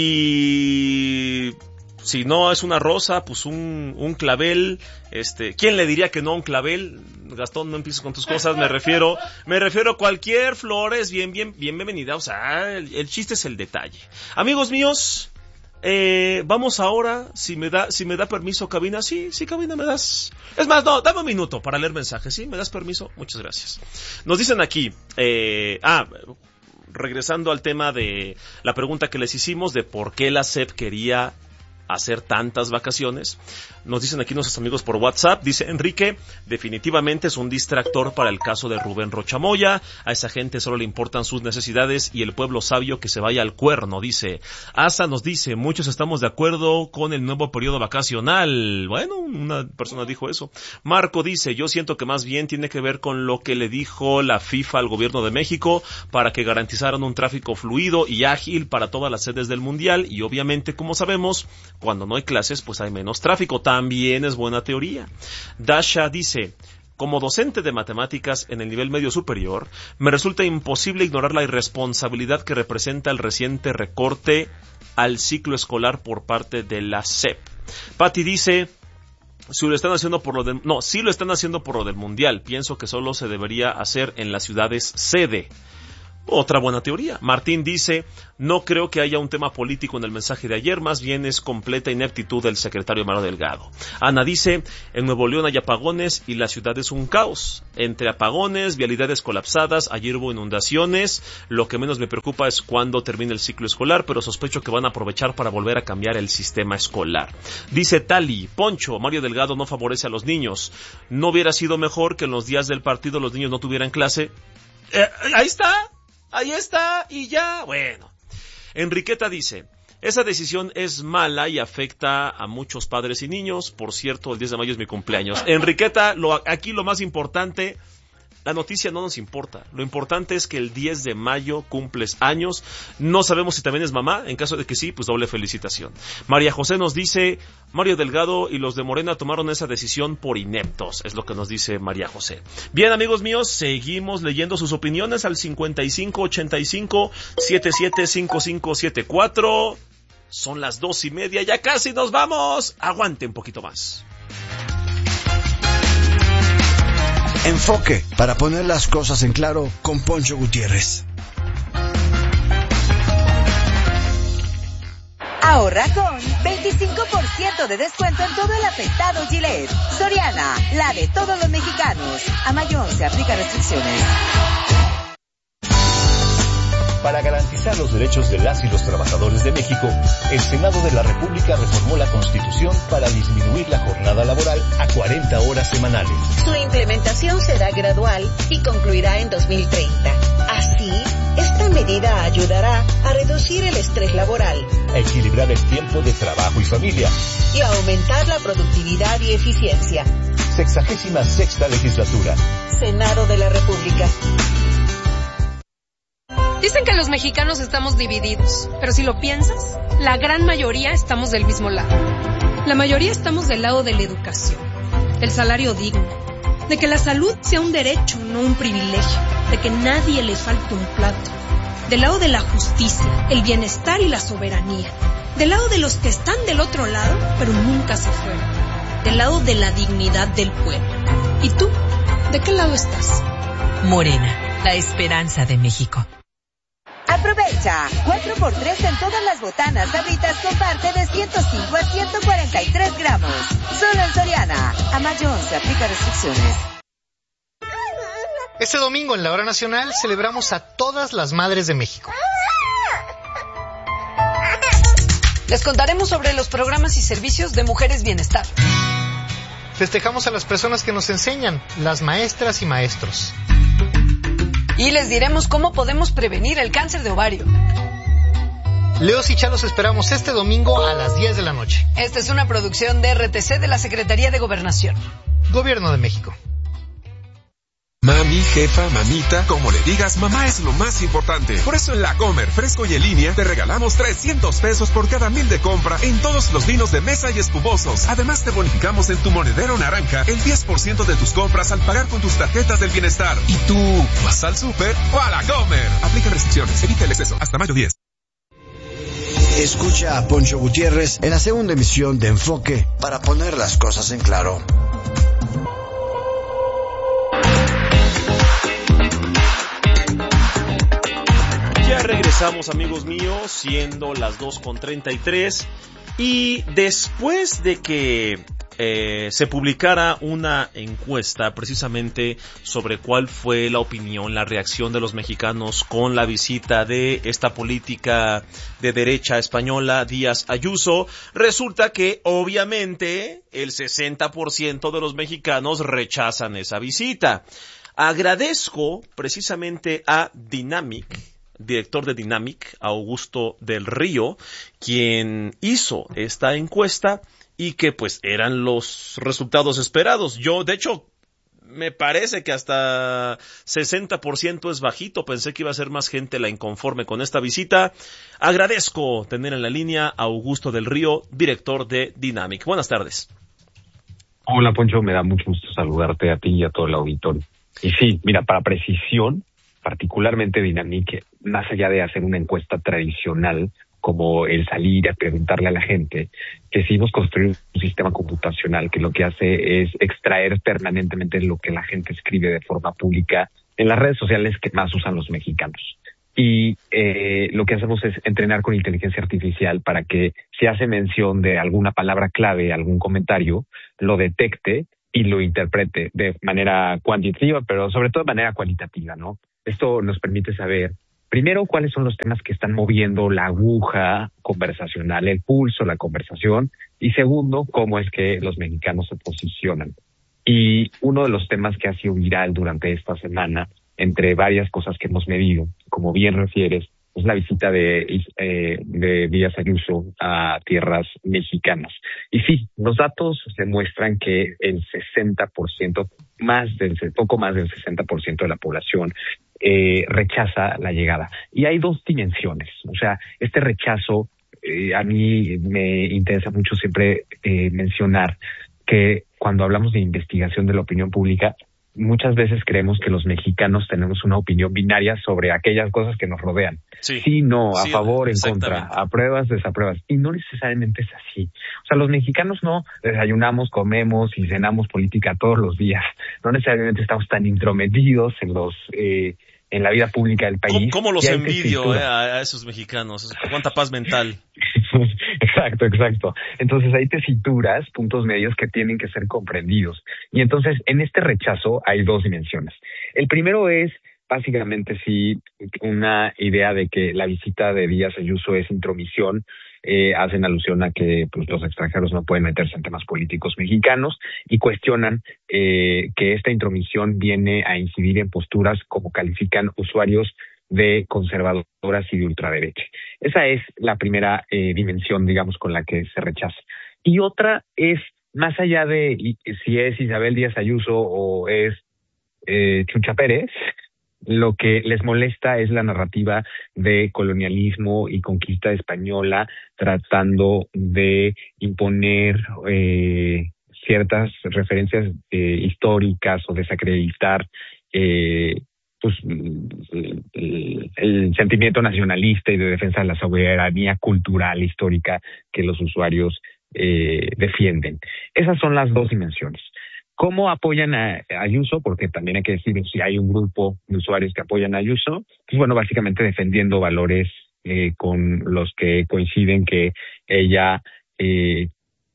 Y si no es una rosa, pues un, un clavel. Este, ¿quién le diría que no a un clavel? Gastón, no empieces con tus cosas. Me refiero, me refiero a cualquier flor es bien, bien, bien bienvenida. O sea, el, el chiste es el detalle. Amigos míos, Eh, vamos ahora, si me da, si me da permiso, cabina, sí, sí, cabina, me das. Es más, no, dame un minuto para leer mensajes, ¿sí? ¿Me das permiso? Muchas gracias. Nos dicen aquí, eh, ah, regresando al tema de la pregunta que les hicimos de por qué la S E P quería hacer tantas vacaciones. Nos dicen aquí nuestros amigos por WhatsApp, dice Enrique, definitivamente es un distractor para el caso de Rubén Rocha Moya, a esa gente solo le importan sus necesidades y el pueblo sabio que se vaya al cuerno, dice. Asa nos dice, muchos estamos de acuerdo con el nuevo periodo vacacional. Bueno, una persona dijo eso. Marco dice, yo siento que más bien tiene que ver con lo que le dijo la FIFA al gobierno de México para que garantizaran un tráfico fluido y ágil para todas las sedes del Mundial y obviamente, como sabemos, cuando no hay clases, pues hay menos tráfico. También es buena teoría. Dasha dice, como docente de matemáticas en el nivel medio superior, me resulta imposible ignorar la irresponsabilidad que representa el reciente recorte al ciclo escolar por parte de la S E P. Patty dice, si lo están haciendo por lo del, no, sí lo están haciendo por lo del Mundial. Pienso que solo se debería hacer en las ciudades sede. Otra buena teoría. Martín dice, no creo que haya un tema político en el mensaje de ayer, más bien es completa ineptitud del secretario Mario Delgado. Ana dice, en Nuevo León hay apagones y la ciudad es un caos. Entre apagones, vialidades colapsadas, ayer hubo inundaciones, lo que menos me preocupa es cuándo termine el ciclo escolar, pero sospecho que van a aprovechar para volver a cambiar el sistema escolar. Dice Tali, Poncho, Mario Delgado no favorece a los niños. ¿No hubiera sido mejor que en los días del partido los niños no tuvieran clase? Eh, ahí está. Ahí está, y ya, bueno. Enriqueta dice, esa decisión es mala y afecta a muchos padres y niños. Por cierto, el diez de mayo es mi cumpleaños. Enriqueta, lo, aquí lo más importante, la noticia no nos importa. Lo importante es que el diez de mayo cumples años. No sabemos si también es mamá. En caso de que sí, pues doble felicitación. María José nos dice, Mario Delgado y los de Morena tomaron esa decisión por ineptos. Es lo que nos dice María José. Bien, amigos míos, seguimos leyendo sus opiniones al cincuenta y cinco ochenta y cinco setenta y siete cincuenta y cinco setenta y cuatro. Son las dos y media, ya casi nos vamos. Aguante un poquito más. Enfoque, para poner las cosas en claro, con Poncho Gutiérrez. Ahorra con veinticinco por ciento de descuento en todo el afeitado Gillette. Soriana, la de todos los mexicanos. A mayo se aplica restricciones. Para garantizar los derechos de las y los trabajadores de México, el Senado de la República reformó la Constitución para disminuir la jornada laboral a cuarenta horas semanales. Su implementación será gradual y concluirá en dos mil treinta. Así, esta medida ayudará a reducir el estrés laboral, a equilibrar el tiempo de trabajo y familia y a aumentar la productividad y eficiencia. Sexagésima sexta legislatura. Senado de la República. Dicen que los mexicanos estamos divididos, pero si lo piensas, la gran mayoría estamos del mismo lado. La mayoría estamos del lado de la educación, del salario digno, de que la salud sea un derecho, no un privilegio, de que nadie le falte un plato, del lado de la justicia, el bienestar y la soberanía, del lado de los que están del otro lado, pero nunca se fueron, del lado de la dignidad del pueblo. ¿Y tú? ¿De qué lado estás? Morena, la esperanza de México. Aprovecha, cuatro por tres en todas las botanas Sabritas con parte de ciento cinco a ciento cuarenta y tres gramos. Solo en Soriana. A mayo se aplica restricciones. Este domingo en la Hora Nacional celebramos a todas las madres de México. Les contaremos sobre los programas y servicios de Mujeres Bienestar. Festejamos a las personas que nos enseñan, las maestras y maestros. Y les diremos cómo podemos prevenir el cáncer de ovario. Leos y Chalos esperamos este domingo a las diez de la noche. Esta es una producción de R T C de la Secretaría de Gobernación. Gobierno de México. Mami, jefa, mamita, como le digas, mamá es lo más importante. Por eso en La Comer, fresco y en línea, te regalamos trescientos pesos por cada mil de compra en todos los vinos de mesa y espumosos. Además te bonificamos en tu monedero naranja el diez por ciento de tus compras al pagar con tus tarjetas del bienestar. ¿Y tú vas al súper o a La Comer? Aplica restricciones, evita el exceso. Hasta mayo diez. Escucha a Poncho Gutiérrez en la segunda emisión de Enfoque, para poner las cosas en claro. Ya Regresamos, amigos míos, siendo las dos con treinta y tres, y después de que eh, se publicara una encuesta precisamente sobre cuál fue la opinión, la reacción de los mexicanos con la visita de esta política de derecha española, Díaz Ayuso, resulta que obviamente el sesenta por ciento de los mexicanos rechazan esa visita. Agradezco precisamente a Dynamic, director de Dynamic, Augusto del Río, quien hizo esta encuesta y que pues eran los resultados esperados. Yo, de hecho, me parece que hasta sesenta por ciento es bajito. Pensé que iba a ser más gente la inconforme con esta visita. Agradezco tener en la línea a Augusto del Río, director de Dynamic. Buenas tardes. Hola, Poncho, me da mucho gusto saludarte a ti y a todo el auditorio. Y sí, mira, para precisión, particularmente Dynamic, más allá de hacer una encuesta tradicional, como el salir a preguntarle a la gente, decidimos construir un sistema computacional que lo que hace es extraer permanentemente lo que la gente escribe de forma pública en las redes sociales que más usan los mexicanos. Y eh, lo que hacemos es entrenar con inteligencia artificial para que si hace mención de alguna palabra clave, algún comentario, lo detecte y lo interprete de manera cuantitativa, pero sobre todo de manera cualitativa, ¿no? Esto nos permite saber, primero, cuáles son los temas que están moviendo la aguja conversacional, el pulso, la conversación, y segundo, cómo es que los mexicanos se posicionan. Y uno de los temas que ha sido viral durante esta semana, entre varias cosas que hemos medido, como bien refieres, es la visita de, eh, de Díaz Ayuso a tierras mexicanas. Y sí, los datos demuestran que el sesenta por ciento, más del, poco más del sesenta por ciento de la población eh, rechaza la llegada. Y hay dos dimensiones. O sea, este rechazo, eh, a mí me interesa mucho siempre eh, mencionar que cuando hablamos de investigación de la opinión pública, muchas veces creemos que los mexicanos tenemos una opinión binaria sobre aquellas cosas que nos rodean. Sí, sí no, a sí, favor, en contra, apruebas, desapruebas. Y no necesariamente es así. O sea, los mexicanos no desayunamos, comemos y cenamos política todos los días. No necesariamente estamos tan intrometidos en los eh, en la vida pública del país. ¿Cómo, cómo los envidio eh, a esos mexicanos? Cuánta paz mental. Exacto, exacto. Entonces hay tesituras, puntos medios que tienen que ser comprendidos. Y entonces en este rechazo hay dos dimensiones. El primero es básicamente sí una idea de que la visita de Díaz Ayuso es intromisión. Eh, hacen alusión a que pues, los extranjeros no pueden meterse en temas políticos mexicanos y cuestionan eh, que esta intromisión viene a incidir en posturas como califican usuarios de conservadoras y de ultraderecha. Esa es la primera eh, dimensión, digamos, con la que se rechaza. Y otra es, más allá de y, si es Isabel Díaz Ayuso o es eh, Chucha Pérez, lo que les molesta es la narrativa de colonialismo y conquista española tratando de imponer eh, ciertas referencias eh, históricas o desacreditar eh, pues, el, el, el sentimiento nacionalista y de defensa de la soberanía cultural histórica que los usuarios eh, defienden. Esas son las dos dimensiones. ¿Cómo apoyan a Ayuso? Porque también hay que decir si hay un grupo de usuarios que apoyan a Ayuso. Pues bueno, básicamente defendiendo valores eh, con los que coinciden que ella eh,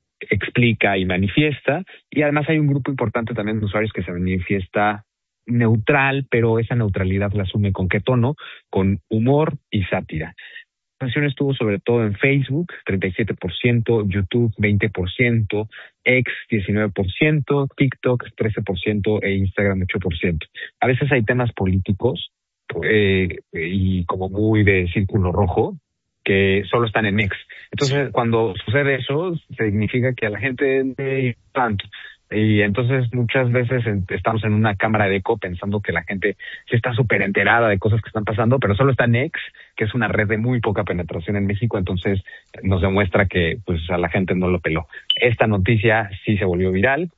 explica y manifiesta. Y además hay un grupo importante también de usuarios que se manifiesta neutral, pero esa neutralidad la asume con qué tono, con humor y sátira. La canción estuvo sobre todo en Facebook, treinta y siete por ciento, YouTube, veinte por ciento, X, diecinueve por ciento, TikTok, trece por ciento e Instagram, ocho por ciento. A veces hay temas políticos eh, y como muy de círculo rojo que solo están en X. Entonces, cuando sucede eso, significa que a la gente de tanto. Y entonces muchas veces estamos en una cámara de eco pensando que la gente sí está súper enterada de cosas que están pasando, pero solo está en X, que es una red de muy poca penetración en México, entonces nos demuestra que pues a la gente no lo peló. Esta noticia sí se volvió viral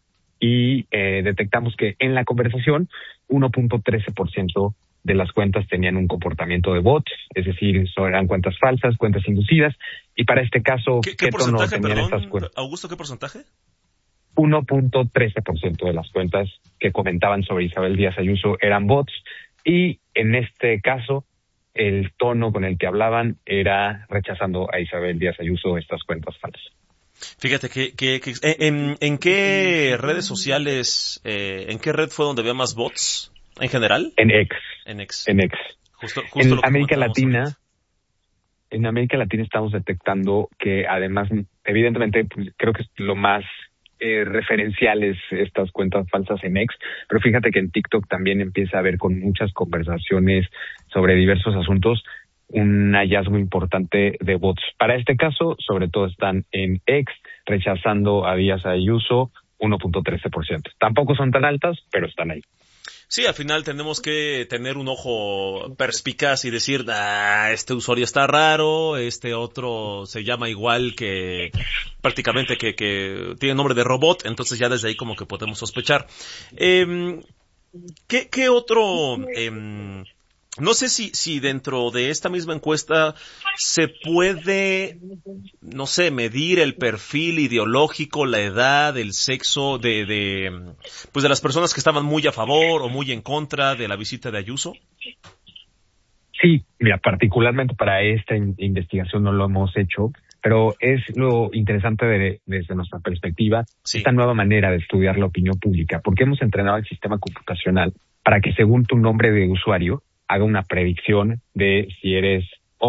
y eh, detectamos que en la conversación uno punto trece por ciento de las cuentas tenían un comportamiento de bots, es decir, eran cuentas falsas, cuentas inducidas, y para este caso, ¿qué, qué, ¿qué tono tenían perdón, estas cuentas? Augusto, ¿qué porcentaje? uno punto trece por ciento de las cuentas que comentaban sobre Isabel Díaz Ayuso eran bots y en este caso el tono con el que hablaban era rechazando a Isabel Díaz Ayuso estas cuentas falsas. Fíjate que, que, que en, en qué redes sociales, eh, en qué red fue donde había más bots en general? En X. En X. En X. Justo, justo en América Latina, ahorita. En América Latina estamos detectando que además, evidentemente, pues, creo que es lo más eh, referencial es estas cuentas falsas en X, pero fíjate que en TikTok también empieza a haber con muchas conversaciones sobre diversos asuntos un hallazgo importante de bots. Para este caso, sobre todo están en X, rechazando a Díaz Ayuso uno punto trece por ciento. Tampoco son tan altas, pero están ahí. Sí, al final tenemos que tener un ojo perspicaz y decir, ah, este usuario está raro, este otro se llama igual que prácticamente que, que tiene nombre de robot, entonces ya desde ahí como que podemos sospechar. Eh, ¿qué, qué otro... Eh, No sé si, si dentro de esta misma encuesta se puede, no sé, medir el perfil ideológico, la edad, el sexo de, de, pues de las personas que estaban muy a favor o muy en contra de la visita de Ayuso. Sí, mira, particularmente para esta in- investigación no lo hemos hecho, pero es lo interesante de, desde nuestra perspectiva, sí. Esta nueva manera de estudiar la opinión pública, porque hemos entrenado el sistema computacional para que según tu nombre de usuario haga una predicción de si eres